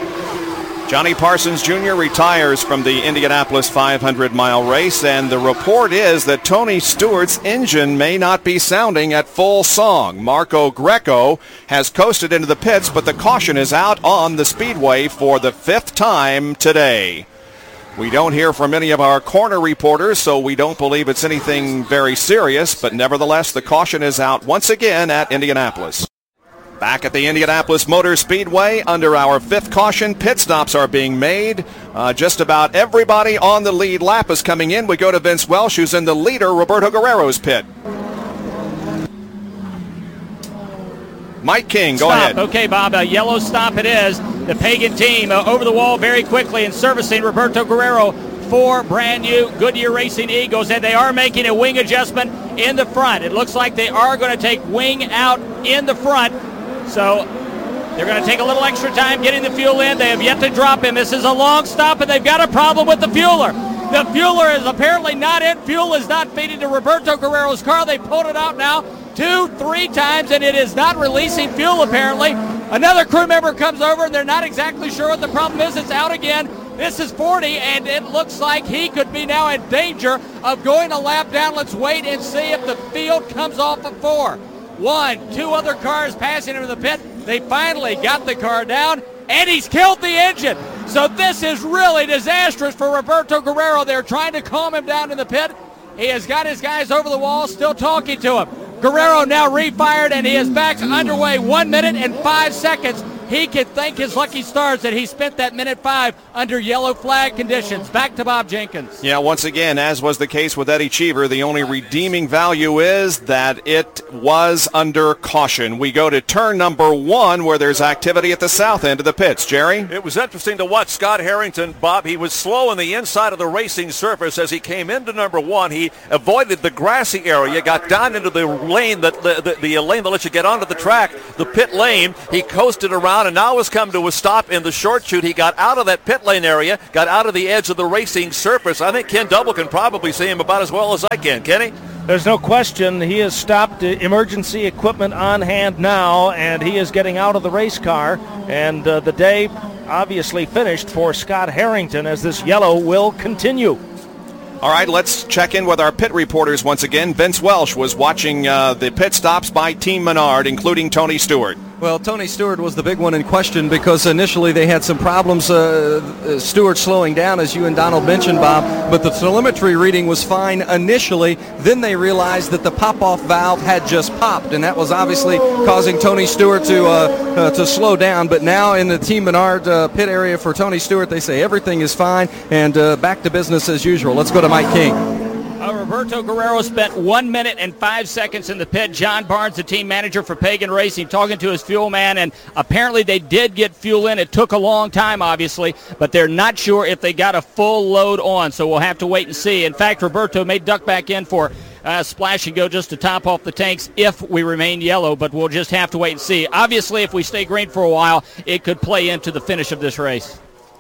Johnny Parsons Junior retires from the Indianapolis five hundred mile race, and the report is that Tony Stewart's engine may not be sounding at full song. Marco Greco has coasted into the pits, but the caution is out on the speedway for the fifth time today. We don't hear from any of our corner reporters, so we don't believe it's anything very serious, but nevertheless, the caution is out once again at Indianapolis. Back at the Indianapolis Motor Speedway, under our fifth caution, pit stops are being made. Uh, just about everybody on the lead lap is coming in. We go to Vince Welsh, who's in the leader, Roberto Guerrero's pit. Mike King, go stop. ahead. Okay, Bob, a yellow stop it is. The Pagan team uh, over the wall very quickly and servicing Roberto Guerrero. Four brand new Goodyear Racing Eagles, and they are making a wing adjustment in the front. It looks like they are going to take wing out in the front. So they're going to take a little extra time getting the fuel in. They have yet to drop him. This is a long stop, and they've got a problem with the fueler. The fueler is apparently not in. Fuel is not feeding to Roberto Guerrero's car. They pulled it out now two, three times, and it is not releasing fuel apparently. Another crew member comes over, and they're not exactly sure what the problem is. It's out again. This is forty, and it looks like he could be now in danger of going a lap down. Let's wait and see if the field comes off of four. One, two other cars passing him in the pit. They finally got the car down, and he's killed the engine. So this is really disastrous for Roberto Guerrero. They're trying to calm him down in the pit. He has got his guys over the wall, still talking to him. Guerrero now refired, and he is back underway. One minute and five seconds he can thank his lucky stars that he spent that minute five under yellow flag conditions. Back to Bob Jenkins. Yeah, once again, as was the case with Eddie Cheever, the only redeeming value is that it was under caution. We go to turn number one where there's activity at the south end of the pits. Jerry? It was interesting to watch Scott Harrington, Bob. He was slow on the inside of the racing surface as he came into number one. He avoided the grassy area, got down into the lane that the, the, the lane that lets you get onto the track, the pit lane. He coasted around and now has come to a stop in the short chute. He got out of that pit lane area, got out of the edge of the racing surface. I think Ken Double can probably see him about as well as I can. Kenny? There's no question he has stopped uh, emergency equipment on hand now, and he is getting out of the race car. And uh, the day obviously finished for Scott Harrington as this yellow will continue. All right, let's check in with our pit reporters once again. Vince Welsh was watching uh, the pit stops by Team Menard, including Tony Stewart. Well, Tony Stewart was the big one in question because initially they had some problems, uh, Stewart slowing down, as you and Donald mentioned, Bob, but the telemetry reading was fine initially. Then they realized that the pop-off valve had just popped, and that was obviously causing Tony Stewart to uh, uh, to slow down. But now in the Team Menard uh, pit area for Tony Stewart, they say everything is fine and uh, back to business as usual. Let's go to Mike King. Uh, Roberto Guerrero spent one minute and five seconds in the pit. John Barnes, the team manager for Pagan Racing, talking to his fuel man, and apparently they did get fuel in. It took a long time, obviously, but they're not sure if they got a full load on, so we'll have to wait and see. In fact, Roberto may duck back in for uh, splash and go just to top off the tanks if we remain yellow, but we'll just have to wait and see. Obviously, if we stay green for a while, it could play into the finish of this race.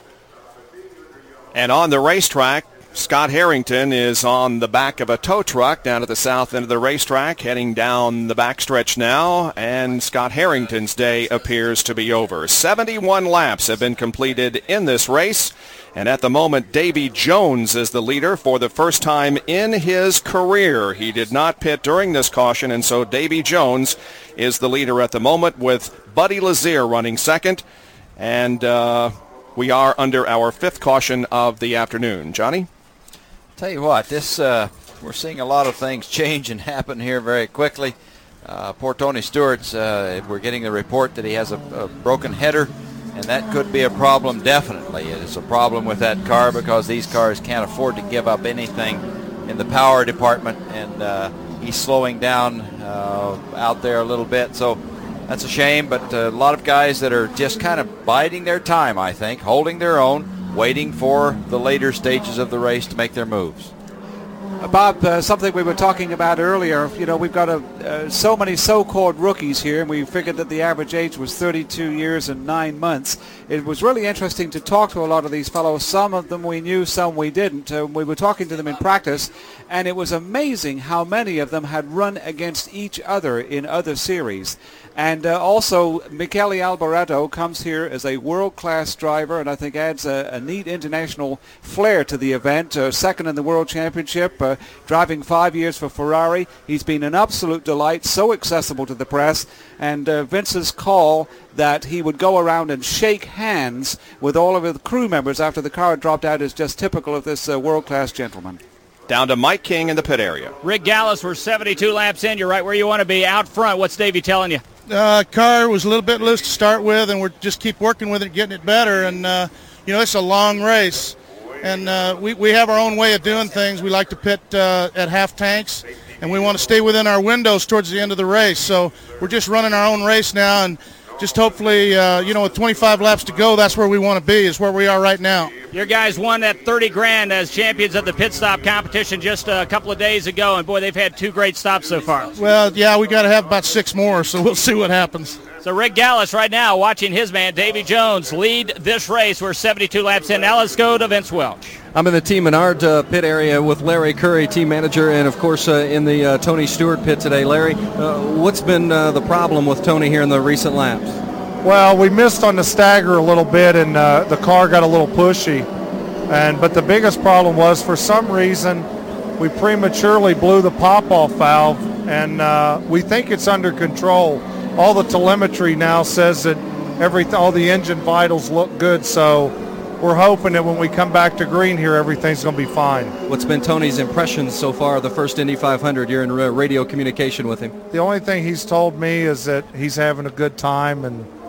And on the racetrack, Scott Harrington is on the back of a tow truck down at the south end of the racetrack, heading down the backstretch now, and Scott Harrington's day appears to be over. seventy-one laps have been completed in this race, and at the moment, Davy Jones is the leader for the first time in his career. He did not pit during this caution, and so Davy Jones is the leader at the moment, with Buddy Lazier running second, and uh, we are under our fifth caution of the afternoon. Johnny? Tell you what, this uh, we're seeing a lot of things change and happen here very quickly. Uh, poor Tony Stewart's, uh, we're getting the report that he has a, a broken header, and that could be a problem, definitely. It's a problem with that car because these cars can't afford to give up anything in the power department, and uh, he's slowing down uh, out there a little bit. So that's a shame, but a lot of guys that are just kind of biding their time, I think, holding their own, waiting for the later stages of the race to make their moves. Uh, Bob, uh, something we were talking about earlier, you know, we've got a, uh, so many so-called rookies here, and we figured that the average age was thirty-two years and nine months. It was really interesting to talk to a lot of these fellows. Some of them we knew, some we didn't. Uh, we were talking to them in practice, and it was amazing how many of them had run against each other in other series. And uh, also, Michele Alboreto comes here as a world-class driver, and I think adds a, a neat international flair to the event. Uh, second in the World Championship, uh, driving five years for Ferrari. He's been an absolute delight, so accessible to the press. And uh, Vince's call that he would go around and shake hands with all of the crew members after the car dropped out is just typical of this uh, world-class gentleman. Down to Mike King in the pit area. Rick Gallis, we're seventy-two laps in. You're right where you want to be. Out front, what's Davey telling you? Uh, car was a little bit loose to start with, and we're just keep working with it, getting it better. And, uh, you know, it's a long race. And uh, we, we have our own way of doing things. We like to pit uh, at half tanks, and we want to stay within our windows towards the end of the race. So we're just running our own race now, and just hopefully, uh, you know, with twenty-five laps to go, that's where we want to be, is where we are right now. Your guys won that thirty grand as champions of the pit stop competition just a couple of days ago, and boy, they've had two great stops so far. Well, yeah, we got to have about six more, so we'll see what happens. So Rick Gallis right now watching his man Davy Jones lead this race. We're seventy-two laps in. Now let's go to Vince Welch. I'm in the Team Menard uh, pit area with Larry Curry, team manager, and of course uh, in the uh, Tony Stewart pit today. Larry, uh, what's been uh, the problem with Tony here in the recent laps? Well, we missed on the stagger a little bit, and uh, the car got a little pushy. And but the biggest problem was, for some reason, we prematurely blew the pop-off valve, and uh, we think it's under control. All the telemetry now says that every all the engine vitals look good, so we're hoping that when we come back to green here, everything's going to be fine. What's been Tony's impressions so far of the first Indy five hundred? You're in radio communication with him. The only thing he's told me is that he's having a good time, and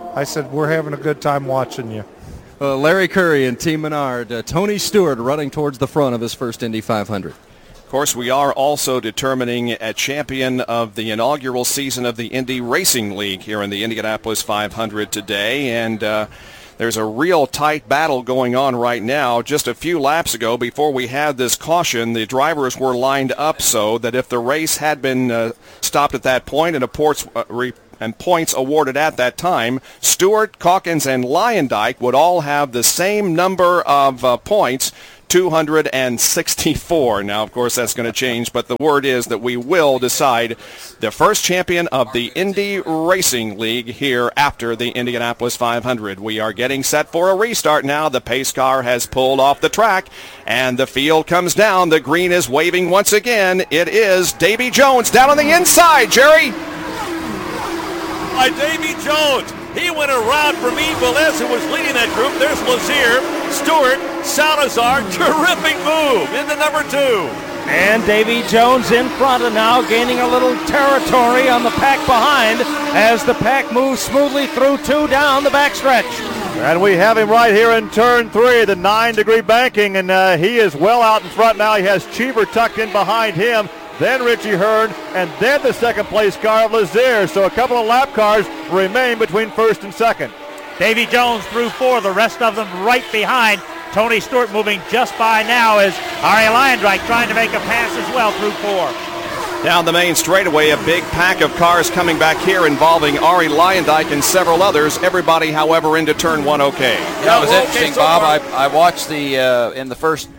I said, we're having a good time watching you. Uh, Larry Curry and Team Menard. Uh, Tony Stewart running towards the front of his first Indy five hundred. Of course, we are also determining a champion of the inaugural season of the Indy Racing League here in the Indianapolis five hundred today, and uh, there's a real tight battle going on right now. Just a few laps ago, before we had this caution, the drivers were lined up so that if the race had been uh, stopped at that point and a ports, uh, re- and points awarded at that time, Stewart, Calkins, and Leyendijk would all have the same number of uh, points, two hundred sixty-four. Now, of course, that's going to change, but the word is that we will decide the first champion of the Indy Racing League here after the Indianapolis five hundred. We are getting set for a restart now. The pace car has pulled off the track, and the field comes down. The green is waving once again. It is Davy Jones down on the inside, Jerry. By Davy Jones. He went around from Yves Velez, who was leading that group. There's Lazier, Stewart, Salazar. Terrific move into number two. And Davy Jones in front and now gaining a little territory on the pack behind as the pack moves smoothly through two down the backstretch. And we have him right here in turn three, the nine-degree banking, and uh, he is well out in front now. He has Cheever tucked in behind him, then Richie Hearn, and then the second-place car of Lazier. So a couple of lap cars remain between first and second. Davy Jones through four, the rest of them right behind. Tony Stewart moving just by now as Arie Luyendyk trying to make a pass as well through four. Down the main straightaway, a big pack of cars coming back here involving Arie Luyendyk and several others. Everybody, however, into turn one okay. That was okay interesting, so Bob. far. I, I watched the, uh, in the first...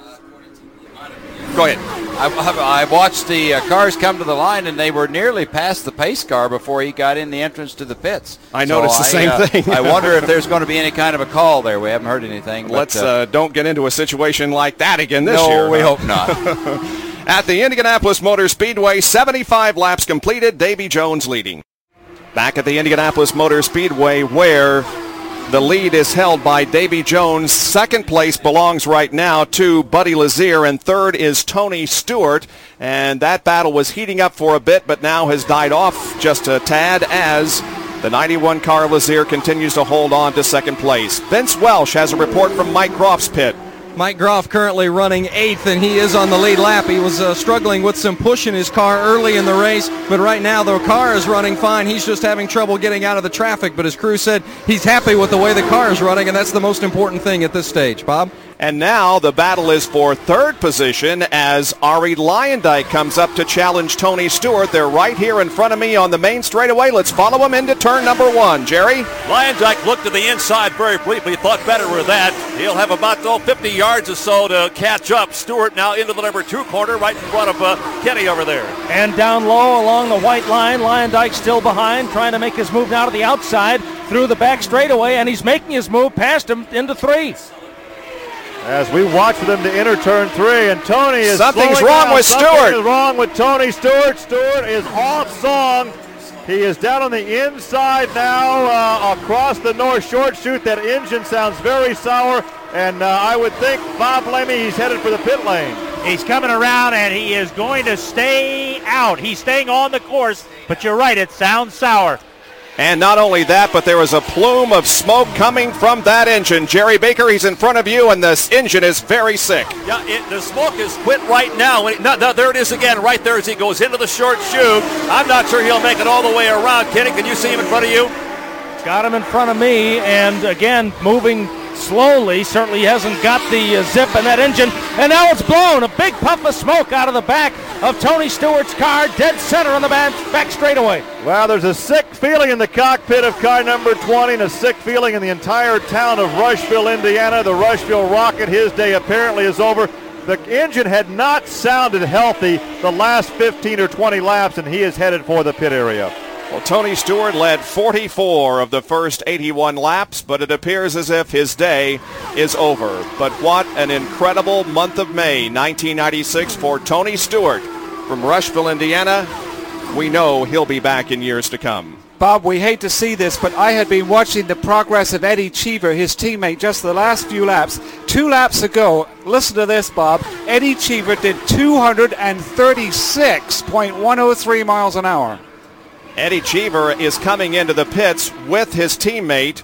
Go ahead. I, I watched the uh, cars come to the line, and they were nearly past the pace car before he got in the entrance to the pits. I noticed so the I, same uh, thing. I wonder if there's going to be any kind of a call there. We haven't heard anything. But, Let's uh, uh, don't get into a situation like that again this no, year. No, we huh? hope not. At the Indianapolis Motor Speedway, seventy-five laps completed, Davy Jones leading. Back at the Indianapolis Motor Speedway, where the lead is held by Davy Jones. Second place belongs right now to Buddy Lazier, and third is Tony Stewart. And that battle was heating up for a bit, but now has died off just a tad as the ninety-one car of Lazier continues to hold on to second place. Vince Welsh has a report from Mike Groff's pit. Mike Groff currently running eighth, and he is on the lead lap. He was uh, struggling with some push in his car early in the race, but right now the car is running fine. He's just having trouble getting out of the traffic, but his crew said he's happy with the way the car is running, and that's the most important thing at this stage. Bob? And now the battle is for third position as Arie Luyendyk comes up to challenge Tony Stewart. They're right here in front of me on the main straightaway. Let's follow him into turn number one. Jerry? Luyendyk looked to the inside very briefly, thought better with that. He'll have about oh, fifty yards or so to catch up. Stewart now into the number two corner right in front of uh, Kenny over there. And down low along the white line, Luyendyk still behind, trying to make his move now to the outside through the back straightaway, and he's making his move past him into three. As we watch for them to enter turn three, and Tony is Something's slowing wrong down. with Something Stewart. is wrong with Tony Stewart. Stewart is off song. He is down on the inside now uh, across the north short chute. That engine sounds very sour, and uh, I would think Bob Lemmy, he's headed for the pit lane. He's coming around, and he is going to stay out. He's staying on the course, but you're right, it sounds sour. And not only that, but there is a plume of smoke coming from that engine. Jerry Baker, he's in front of you, and this engine is very sick. Yeah, it, the smoke is quit right now. When it, no, no, there it is again, right there as he goes into the short chute. I'm not sure he'll make it all the way around. Kenny, can you see him in front of you? Got him in front of me, and again, moving slowly. Certainly hasn't got the uh, zip in that engine, and now it's blown. A big puff of smoke out of the back of Tony Stewart's car, dead center on the back, back straightaway. Well, there's a sick feeling in the cockpit of car number twenty, and a sick feeling in the entire town of Rushville, Indiana. The Rushville Rocket, his day apparently is over. The engine had not sounded healthy the last fifteen or twenty laps, and he is headed for the pit area. Well, Tony Stewart led forty-four of the first eighty-one laps, but it appears as if his day is over. But what an incredible month of May, nineteen ninety-six, for Tony Stewart from Rushville, Indiana. We know he'll be back in years to come. Bob, we hate to see this, but I had been watching the progress of Eddie Cheever, his teammate, just the last few laps. Two laps ago, listen to this, Bob, Eddie Cheever did two hundred thirty-six point one oh three miles an hour. Eddie Cheever is coming into the pits with his teammate,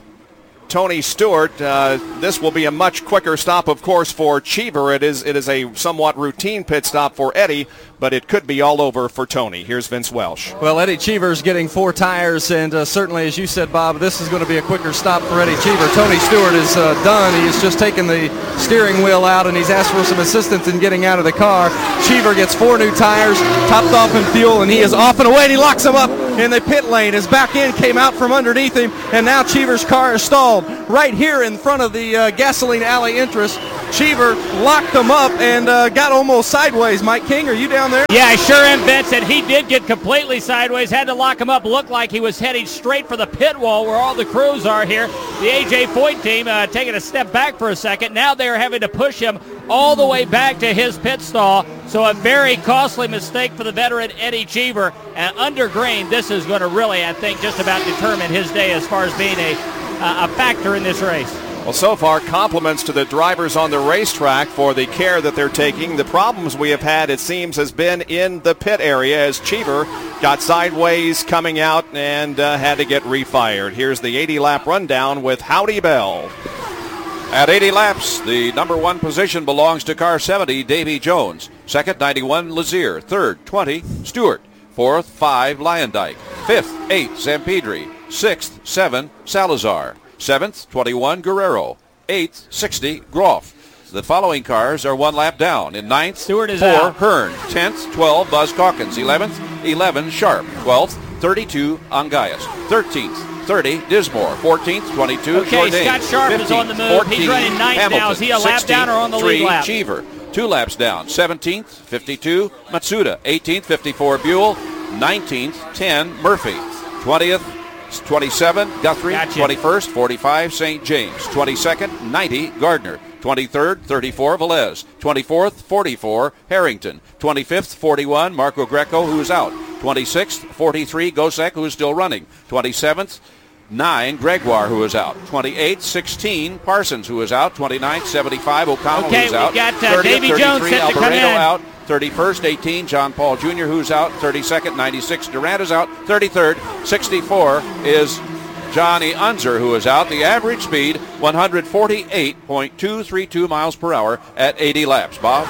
Tony Stewart. Uh, this will be a much quicker stop, of course, for Cheever. It is it is a somewhat routine pit stop for Eddie, but it could be all over for Tony. Here's Vince Welsh. Well, Eddie Cheever's getting four tires, and uh, certainly, as you said, Bob, this is going to be a quicker stop for Eddie Cheever. Tony Stewart is uh, done. He's just taken the steering wheel out, and he's asked for some assistance in getting out of the car. Cheever gets four new tires, topped off in fuel, and he is off and away, and he locks him up in the pit lane. His back end came out from underneath him, and now Cheever's car is stalled right here in front of the uh, gasoline alley entrance. Cheever locked them up and uh, got almost sideways. Mike King, are you down there? Yeah, I sure am, Vince, and he did get completely sideways, had to lock him up. Looked like he was heading straight for the pit wall where all the crews are here. The A J Foyt team uh, taking a step back for a second. Now they're having to push him all the way back to his pit stall. So a very costly mistake for the veteran Eddie Cheever. And under green, this is going to really, I think, just about determine his day as far as being a, uh, a factor in this race. Well, so far, compliments to the drivers on the racetrack for the care that they're taking. The problems we have had, it seems, has been in the pit area as Cheever got sideways coming out and uh, had to get refired. Here's the eighty lap rundown with Howdy Bell. At eighty laps, the number one position belongs to car seventy, Davy Jones. Second, ninety-one, Lazier. Third, twenty, Stewart. Fourth, five, Lyondike. Fifth, eight, Zampedri. Sixth, seven, Salazar. Seventh, twenty-one, Guerrero. Eighth, sixty, Groff. The following cars are one lap down. In ninth, Stewart is four, out. Hearn. Tenth, twelve, Buzz Calkins. Eleventh, eleven, Sharp. Twelfth, thirty-two, Angayas. Thirteenth, thirty, Dismore. Fourteenth, twenty-two, Okay, Jourdain. Scott Sharp is on the move. fourteen, He's running ninth Hamilton. now. Is he a lap down or on the lead three, lap? Cheever. Two laps down. seventeenth, fifty-two, Matsuda. eighteenth, fifty-four, Buell. nineteenth, ten, Murphy. twentieth, twenty-seven, Guthrie. Gotcha. twenty-first, forty-five, Saint James. twenty-second, ninety, Gardner. twenty-third, thirty-four, Velez. twenty-fourth, forty-four, Harrington. twenty-fifth, forty-one, Marco Greco, who is out. twenty-sixth, forty-three, Gosek, who is still running. twenty-seventh, nine, Gregoire, who is out. twenty-eighth, sixteen, Parsons, who is out. twenty-ninth, seventy-five, O'Connell, Okay, who's out. we've got, uh, thirtieth, Davy Jones thirty-three, set to come Alvarado in. out. thirty-first, eighteen, John Paul Junior, who's out. thirty-second, ninety-six, Durant is out. thirty-third, sixty-four is Johnny Unser, who is out. The average speed, one forty-eight point two three two miles per hour at eighty laps. Bob?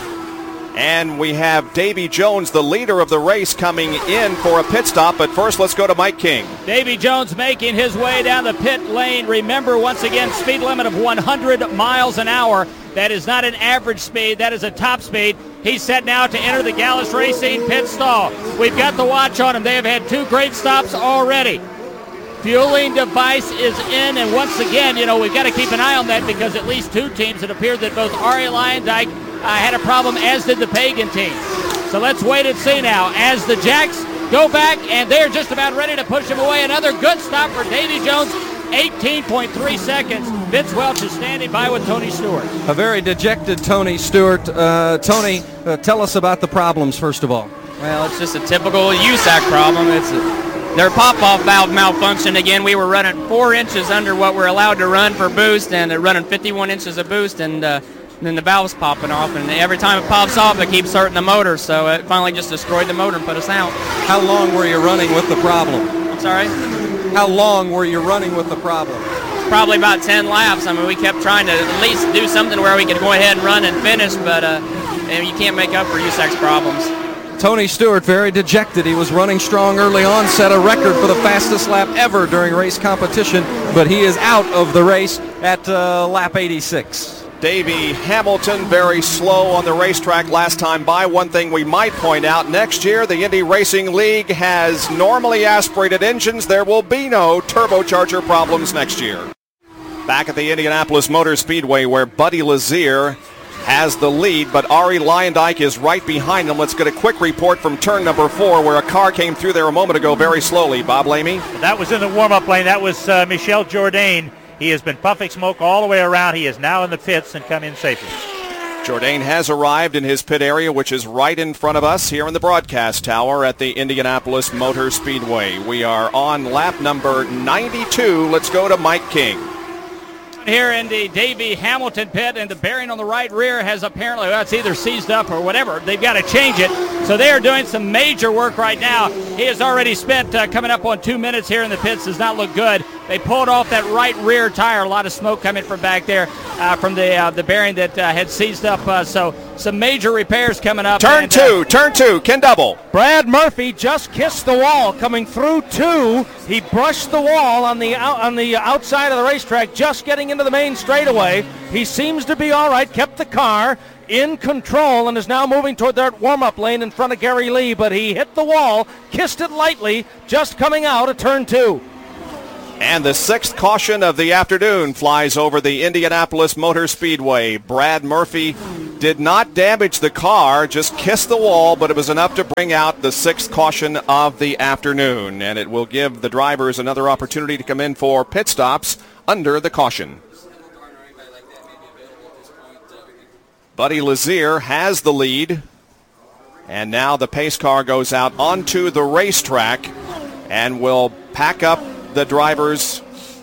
And we have Davy Jones, the leader of the race, coming in for a pit stop. But first, let's go to Mike King. Davy Jones making his way down the pit lane. Remember, once again, speed limit of one hundred miles an hour. That is not an average speed. That is a top speed. He's set now to enter the Gallus Racing pit stall. We've got the watch on him. They have had two great stops already. Fueling device is in, and once again, you know, we've got to keep an eye on that because at least two teams, it appeared that both Ari Lyondike uh, had a problem, as did the Pagan team. So let's wait and see now as the Jacks go back, and they're just about ready to push him away. Another good stop for Davy Jones, eighteen point three seconds. Vince Welch is standing by with Tony Stewart. A very dejected Tony Stewart. Uh, Tony, uh, tell us about the problems, first of all. Well, it's just a typical U S A C problem. It's a, their pop-off valve malfunctioned again. We were running four inches under what we're allowed to run for boost, and they're running fifty-one inches of boost, and uh, then the valve's popping off. And every time it pops off, it keeps hurting the motor. So it finally just destroyed the motor and put us out. How long were you running with the problem? I'm sorry? How long were you running with the problem? Probably about ten laps. I mean, we kept trying to at least do something where we could go ahead and run and finish, but uh, you can't make up for U S A C's problems. Tony Stewart, very dejected. He was running strong early on, set a record for the fastest lap ever during race competition, but he is out of the race at uh, lap eighty-six. Davey Hamilton, very slow on the racetrack last time by. One thing we might point out, next year the Indy Racing League has normally aspirated engines. There will be no turbocharger problems next year. Back at the Indianapolis Motor Speedway where Buddy Lazier has the lead, but Ari Lyondike is right behind him. Let's get a quick report from turn number four where a car came through there a moment ago very slowly. Bob Lamy? That was in the warm-up lane. That was uh, Michel Jourdain. He has been puffing smoke all the way around. He is now in the pits and come in safely. Jourdain has arrived in his pit area, which is right in front of us here in the broadcast tower at the Indianapolis Motor Speedway. We are on lap number ninety-two. Let's go to Mike King. Here in the Davey Hamilton pit, and the bearing on the right rear has apparently, well, it's either seized up or whatever. They've got to change it. So they are doing some major work right now. He has already spent uh, coming up on two minutes here in the pits. Does not look good. They pulled off that right rear tire. A lot of smoke coming from back there uh, from the uh, the bearing that uh, had seized up. Uh, so some major repairs coming up. Turn and, two, uh, turn two, Ken Double. Brad Murphy just kissed the wall coming through two. He brushed the wall on the out, on the outside of the racetrack, just getting into the main straightaway. He seems to be all right. Kept the car in control and is now moving toward that warm-up lane in front of Gary Lee, but he hit the wall, kissed it lightly, just coming out of turn two. And the sixth caution of the afternoon flies over the Indianapolis Motor Speedway. Brad Murphy did not damage the car, just kissed the wall, but it was enough to bring out the sixth caution of the afternoon, and it will give the drivers another opportunity to come in for pit stops under the caution. Buddy Lazier has the lead, and now the pace car goes out onto the racetrack and will pack up the drivers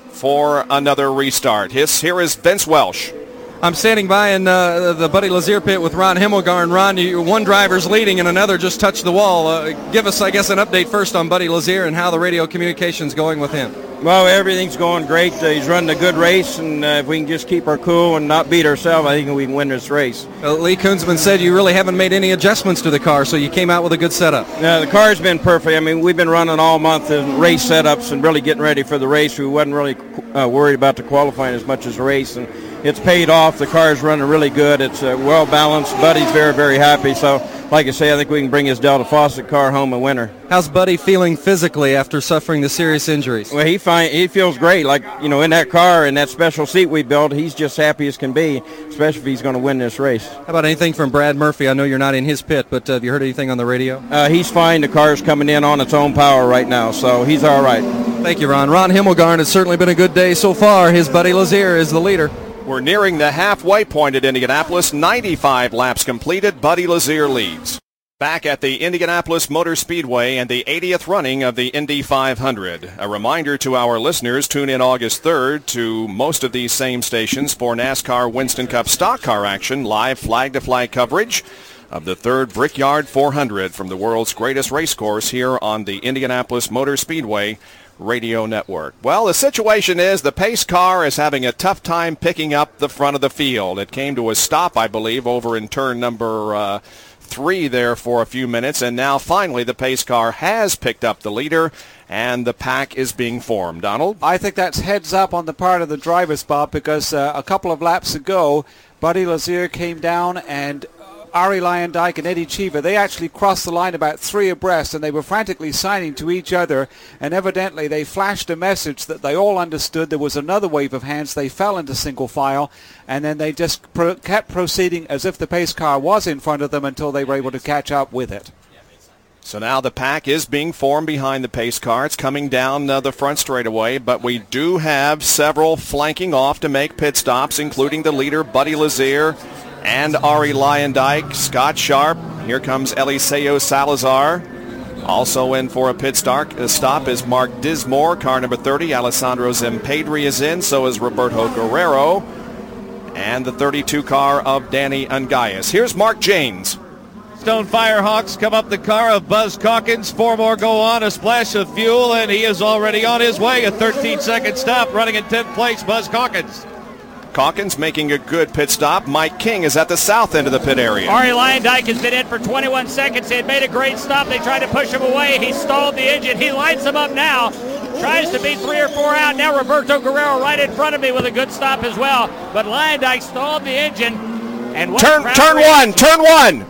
for another restart. His, here is Vince Welsh. I'm standing by in uh, the Buddy Lazier pit with Ron Himmelgarn. Ron, you, one driver's leading and another just touched the wall. Uh, give us, I guess, an update first on Buddy Lazier and how the radio communication's going with him. Well, everything's going great. Uh, he's running a good race, and uh, if we can just keep our cool and not beat ourselves, I think we can win this race. Uh, Lee Kunzman said you really haven't made any adjustments to the car, so you came out with a good setup. Yeah, the car's been perfect. I mean, we've been running all month in race setups and really getting ready for the race. We wasn't really uh, worried about the qualifying as much as the race, and it's paid off. The car's running really good. It's uh, well balanced. Buddy's very, very happy. So, like I say, I think we can bring his Delta Fawcett car home a winner. How's Buddy feeling physically after suffering the serious injuries? Well, he find, he feels great. Like, you know, in that car, in that special seat we built, he's just happy as can be, especially if he's going to win this race. How about anything from Brad Murphy? I know you're not in his pit, but uh, have you heard anything on the radio? Uh, he's fine. The car's coming in on its own power right now, so he's all right. Thank you, Ron. Ron Himmelgarn, has certainly been a good day so far. His Buddy Lazier is the leader. We're nearing the halfway point at Indianapolis. ninety-five laps completed. Buddy Lazier leads. Back at the Indianapolis Motor Speedway and the eightieth running of the Indy five hundred. A reminder to our listeners, tune in August third to most of these same stations for NASCAR Winston Cup stock car action, live flag-to-flag coverage of the third Brickyard four hundred from the world's greatest race course here on the Indianapolis Motor Speedway Radio Network. Well, the situation is the pace car is having a tough time picking up the front of the field. It came to a stop, I believe, over in turn number uh, three there for a few minutes, and now finally the pace car has picked up the leader, and the pack is being formed. Donald? I think that's heads up on the part of the driver spot, because uh, a couple of laps ago, Buddy Lazier came down and Ari Lyondike and Eddie Cheever, they actually crossed the line about three abreast, and they were frantically signing to each other, and evidently they flashed a message that they all understood. There was another wave of hands. They fell into single file, and then they just pro- kept proceeding as if the pace car was in front of them until they were able to catch up with it. So now the pack is being formed behind the pace car. It's coming down uh, the front straightaway, but we do have several flanking off to make pit stops, including the leader, Buddy Lazier, and Ari Lyondike, Scott Sharp. Here comes Eliseo Salazar. Also in for a pit start, a stop is Mark Dismore, car number thirty. Alessandro Zempedri is in, so is Roberto Guerrero. And the thirty-two car of Danny Ungaius. Here's Mark Janes. Stone Firehawks come up the car of Buzz Calkins. Four more go on, a splash of fuel, and he is already on his way. A thirteen-second stop, running in tenth place, Buzz Calkins. Calkins making a good pit stop. Mike King is at the south end of the pit area. Ari Lyondike has been in for twenty-one seconds. He had made a great stop. They tried to push him away. He stalled the engine. He lights him up now. Tries to be three or four out. Now Roberto Guerrero right in front of me with a good stop as well. But Lyondike stalled the engine. And turn, turn one, turn one.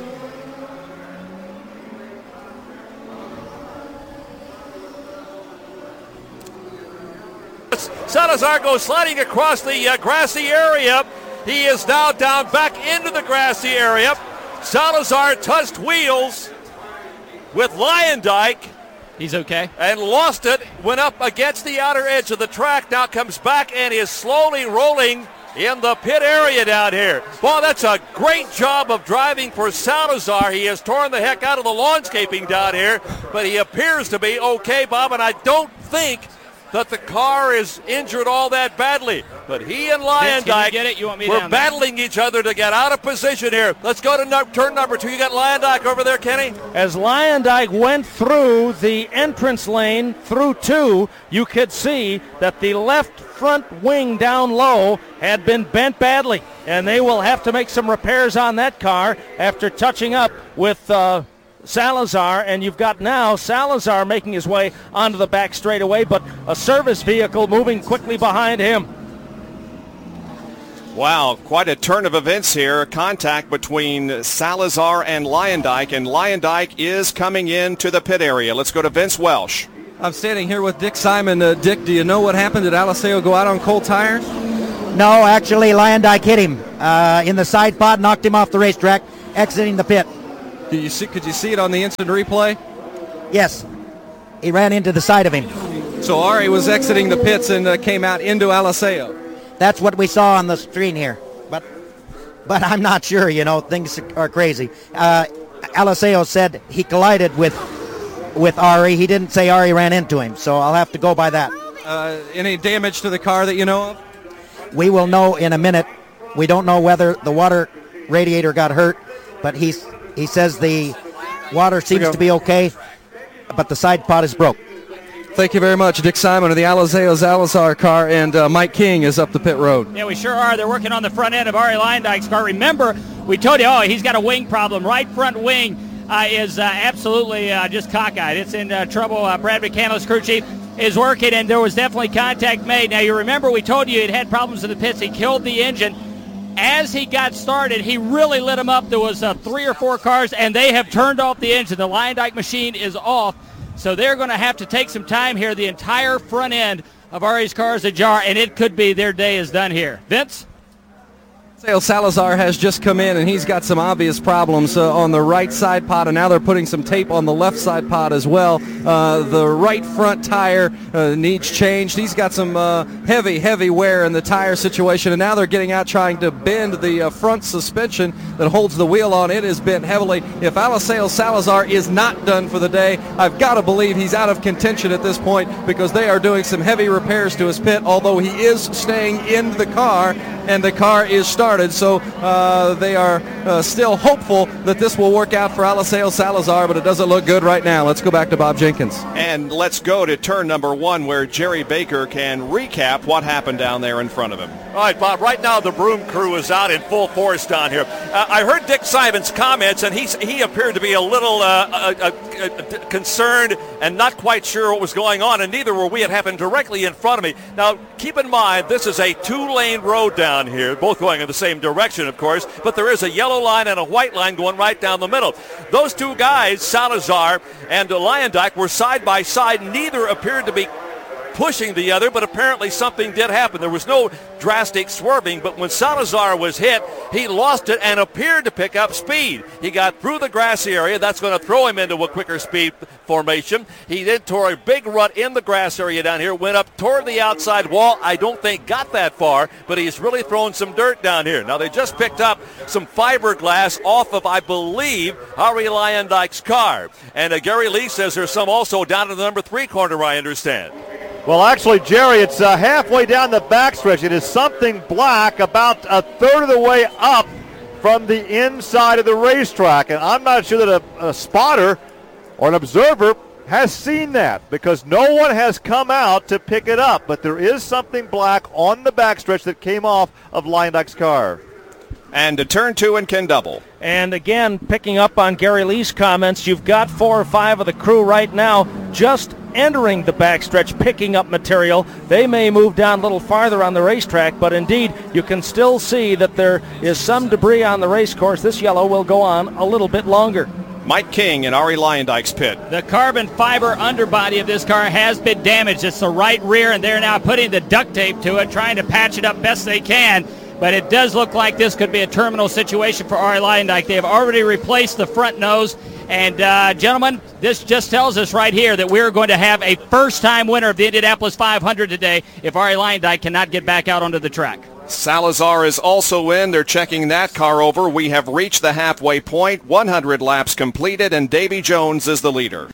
Salazar goes sliding across the uh, grassy area. He is now down back into the grassy area. Salazar touched wheels with Lyondike. He's okay. And lost it, went up against the outer edge of the track, now comes back and is slowly rolling in the pit area down here. Well, that's a great job of driving for Salazar. He has torn the heck out of the lawnscaping down here, but he appears to be okay, Bob, and I don't think that the car is injured all that badly. But he and Vince, can Leyendijk you get it? You want me were down there? battling each other to get out of position here. Let's go to no- turn number two. You got Leyendijk over there, Kenny? As Leyendijk went through the entrance lane through two, you could see that the left front wing down low had been bent badly, and they will have to make some repairs on that car after touching up with uh, Salazar. And you've got now Salazar making his way onto the back straightaway, but a service vehicle moving quickly behind him. Wow, quite a turn of events here. Contact between Salazar and Leyendijk, and Leyendijk is coming into the pit area. Let's go to Vince Welsh. I'm standing here with Dick Simon. Uh, Dick, do you know what happened? Did Aliseo go out on cold tires? No, actually, Leyendijk hit him uh, in the side pod, knocked him off the racetrack, exiting the pit. Do you see? Could you see it on the instant replay? Yes, he ran into the side of him. So Ari was exiting the pits and uh, came out into Aliseo. That's what we saw on the screen here, but but I'm not sure. You know, things are crazy. Uh, Aliseo said he collided with with Ari. He didn't say Ari ran into him, so I'll have to go by that. Uh, any damage to the car that you know of? We will know in a minute. We don't know whether the water radiator got hurt, but he's he says the water seems to be okay, but the side pod is broke. Thank you very much, Dick Simon of the Aliseo Salazar car, and uh, Mike King is up the pit road. Yeah, we sure are. They're working on the front end of Ari Leyendijk's car. Remember, we told you, oh, he's got a wing problem. Right front wing uh, is uh, absolutely uh, just cockeyed. It's in uh, trouble. Uh, Brad McCandless, crew chief, is working, and there was definitely contact made. Now, you remember we told you he'd had problems in the pits. He killed the engine. As he got started, he really lit him up. There was uh, three or four cars, and they have turned off the engine. The Leyendijk machine is off. So they're going to have to take some time here. The entire front end of Ari's car is ajar, and it could be their day is done here. Vince? Salazar has just come in, and he's got some obvious problems uh, on the right side pod, and now they're putting some tape on the left side pod as well. Uh, the right front tire uh, needs changed. He's got some uh, heavy, heavy wear in the tire situation, and now they're getting out trying to bend the uh, front suspension that holds the wheel on. It is bent heavily. If Aliseo Salazar is not done for the day, I've got to believe he's out of contention at this point because they are doing some heavy repairs to his pit, although he is staying in the car, and the car is started. So uh, they are uh, still hopeful that this will work out for Aliseo Salazar, but it doesn't look good right now. Let's go back to Bob Jenkins. And let's go to turn number one where Jerry Baker can recap what happened down there in front of him. All right, Bob, right now the broom crew is out in full force down here. Uh, I heard Dick Simon's comments, and he's, he appeared to be a little uh, uh, uh, uh, concerned and not quite sure what was going on, and neither were we. It happened directly in front of me. Now, keep in mind, this is a two-lane road down here, both going in the same direction, of course, but there is a yellow line and a white line going right down the middle. Those two guys, Salazar and Leyendijk, were side by side. Neither appeared to be pushing the other, but apparently something did happen. There was no drastic swerving, but when Salazar was hit, he lost it and appeared to pick up speed. He got through the grassy area. That's going to throw him into a quicker speed formation. He then tore a big rut in the grass area down here, went up toward the outside wall. I don't think got that far, but he's really thrown some dirt down here. Now, they just picked up some fiberglass off of, I believe, Ari Leyendijk's car. And uh, Gary Lee says there's some also down in the number three corner, I understand. Well, actually, Jerry, it's uh, halfway down the backstretch. It is something black about a third of the way up from the inside of the racetrack. And I'm not sure that a, a spotter or an observer has seen that because no one has come out to pick it up. But there is something black on the backstretch that came off of Leyendijk's car. And to turn two and Ken Double. And again, picking up on Gary Lee's comments, you've got four or five of the crew right now just entering the backstretch, picking up material. They may move down a little farther on the racetrack, but indeed, you can still see that there is some debris on the race course. This yellow will go on a little bit longer. Mike King in Ari Leyendijk's pit. The carbon fiber underbody of this car has been damaged. It's the right rear, and they're now putting the duct tape to it, trying to patch it up best they can. But it does look like this could be a terminal situation for Ari Leyendijk. They have already replaced the front nose. And, uh, gentlemen, this just tells us right here that we're going to have a first-time winner of the Indianapolis five hundred today if Ari Leyendijk cannot get back out onto the track. Salazar is also in. They're checking that car over. We have reached the halfway point. one hundred laps completed, and Davy Jones is the leader.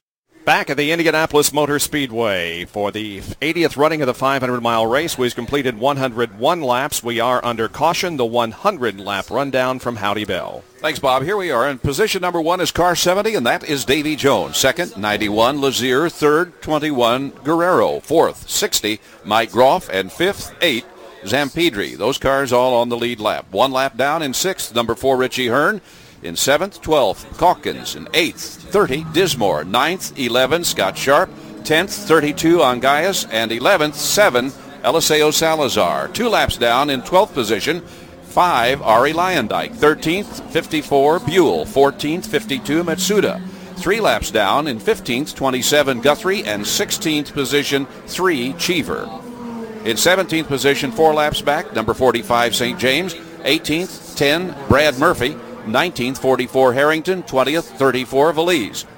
Back at the Indianapolis Motor Speedway for the eightieth running of the five hundred mile race. We've completed one hundred one laps. We are under caution. The one hundred lap rundown from Howdy Bell. Thanks, Bob. Here we are. In position number one is car seventy, and that is Davy Jones. Second, ninety-one, Lazier. Third, twenty-one, Guerrero. Fourth, sixty, Mike Groff. And fifth, eight, Zampedri. Those cars all on the lead lap. One lap down in sixth, number four, Richie Hearn. In seventh, twelfth, Calkins. In eighth, thirty, Dismore. Ninth, eleven, Scott Sharp. Tenth, thirty-two, Angayas. And eleventh, seven, Eliseo Salazar. Two laps down in twelfth position, five, Ari Lyondike. thirteenth, fifty-four, Buell. fourteenth, fifty-two, Matsuda. Three laps down in fifteenth, twenty-seven, Guthrie. And sixteenth position, three, Cheever. In seventeenth position, four laps back, number forty-five, Saint James. eighteenth, ten, Brad Murphy. nineteenth, forty-four, Harrington. twentieth, thirty-four, Valise.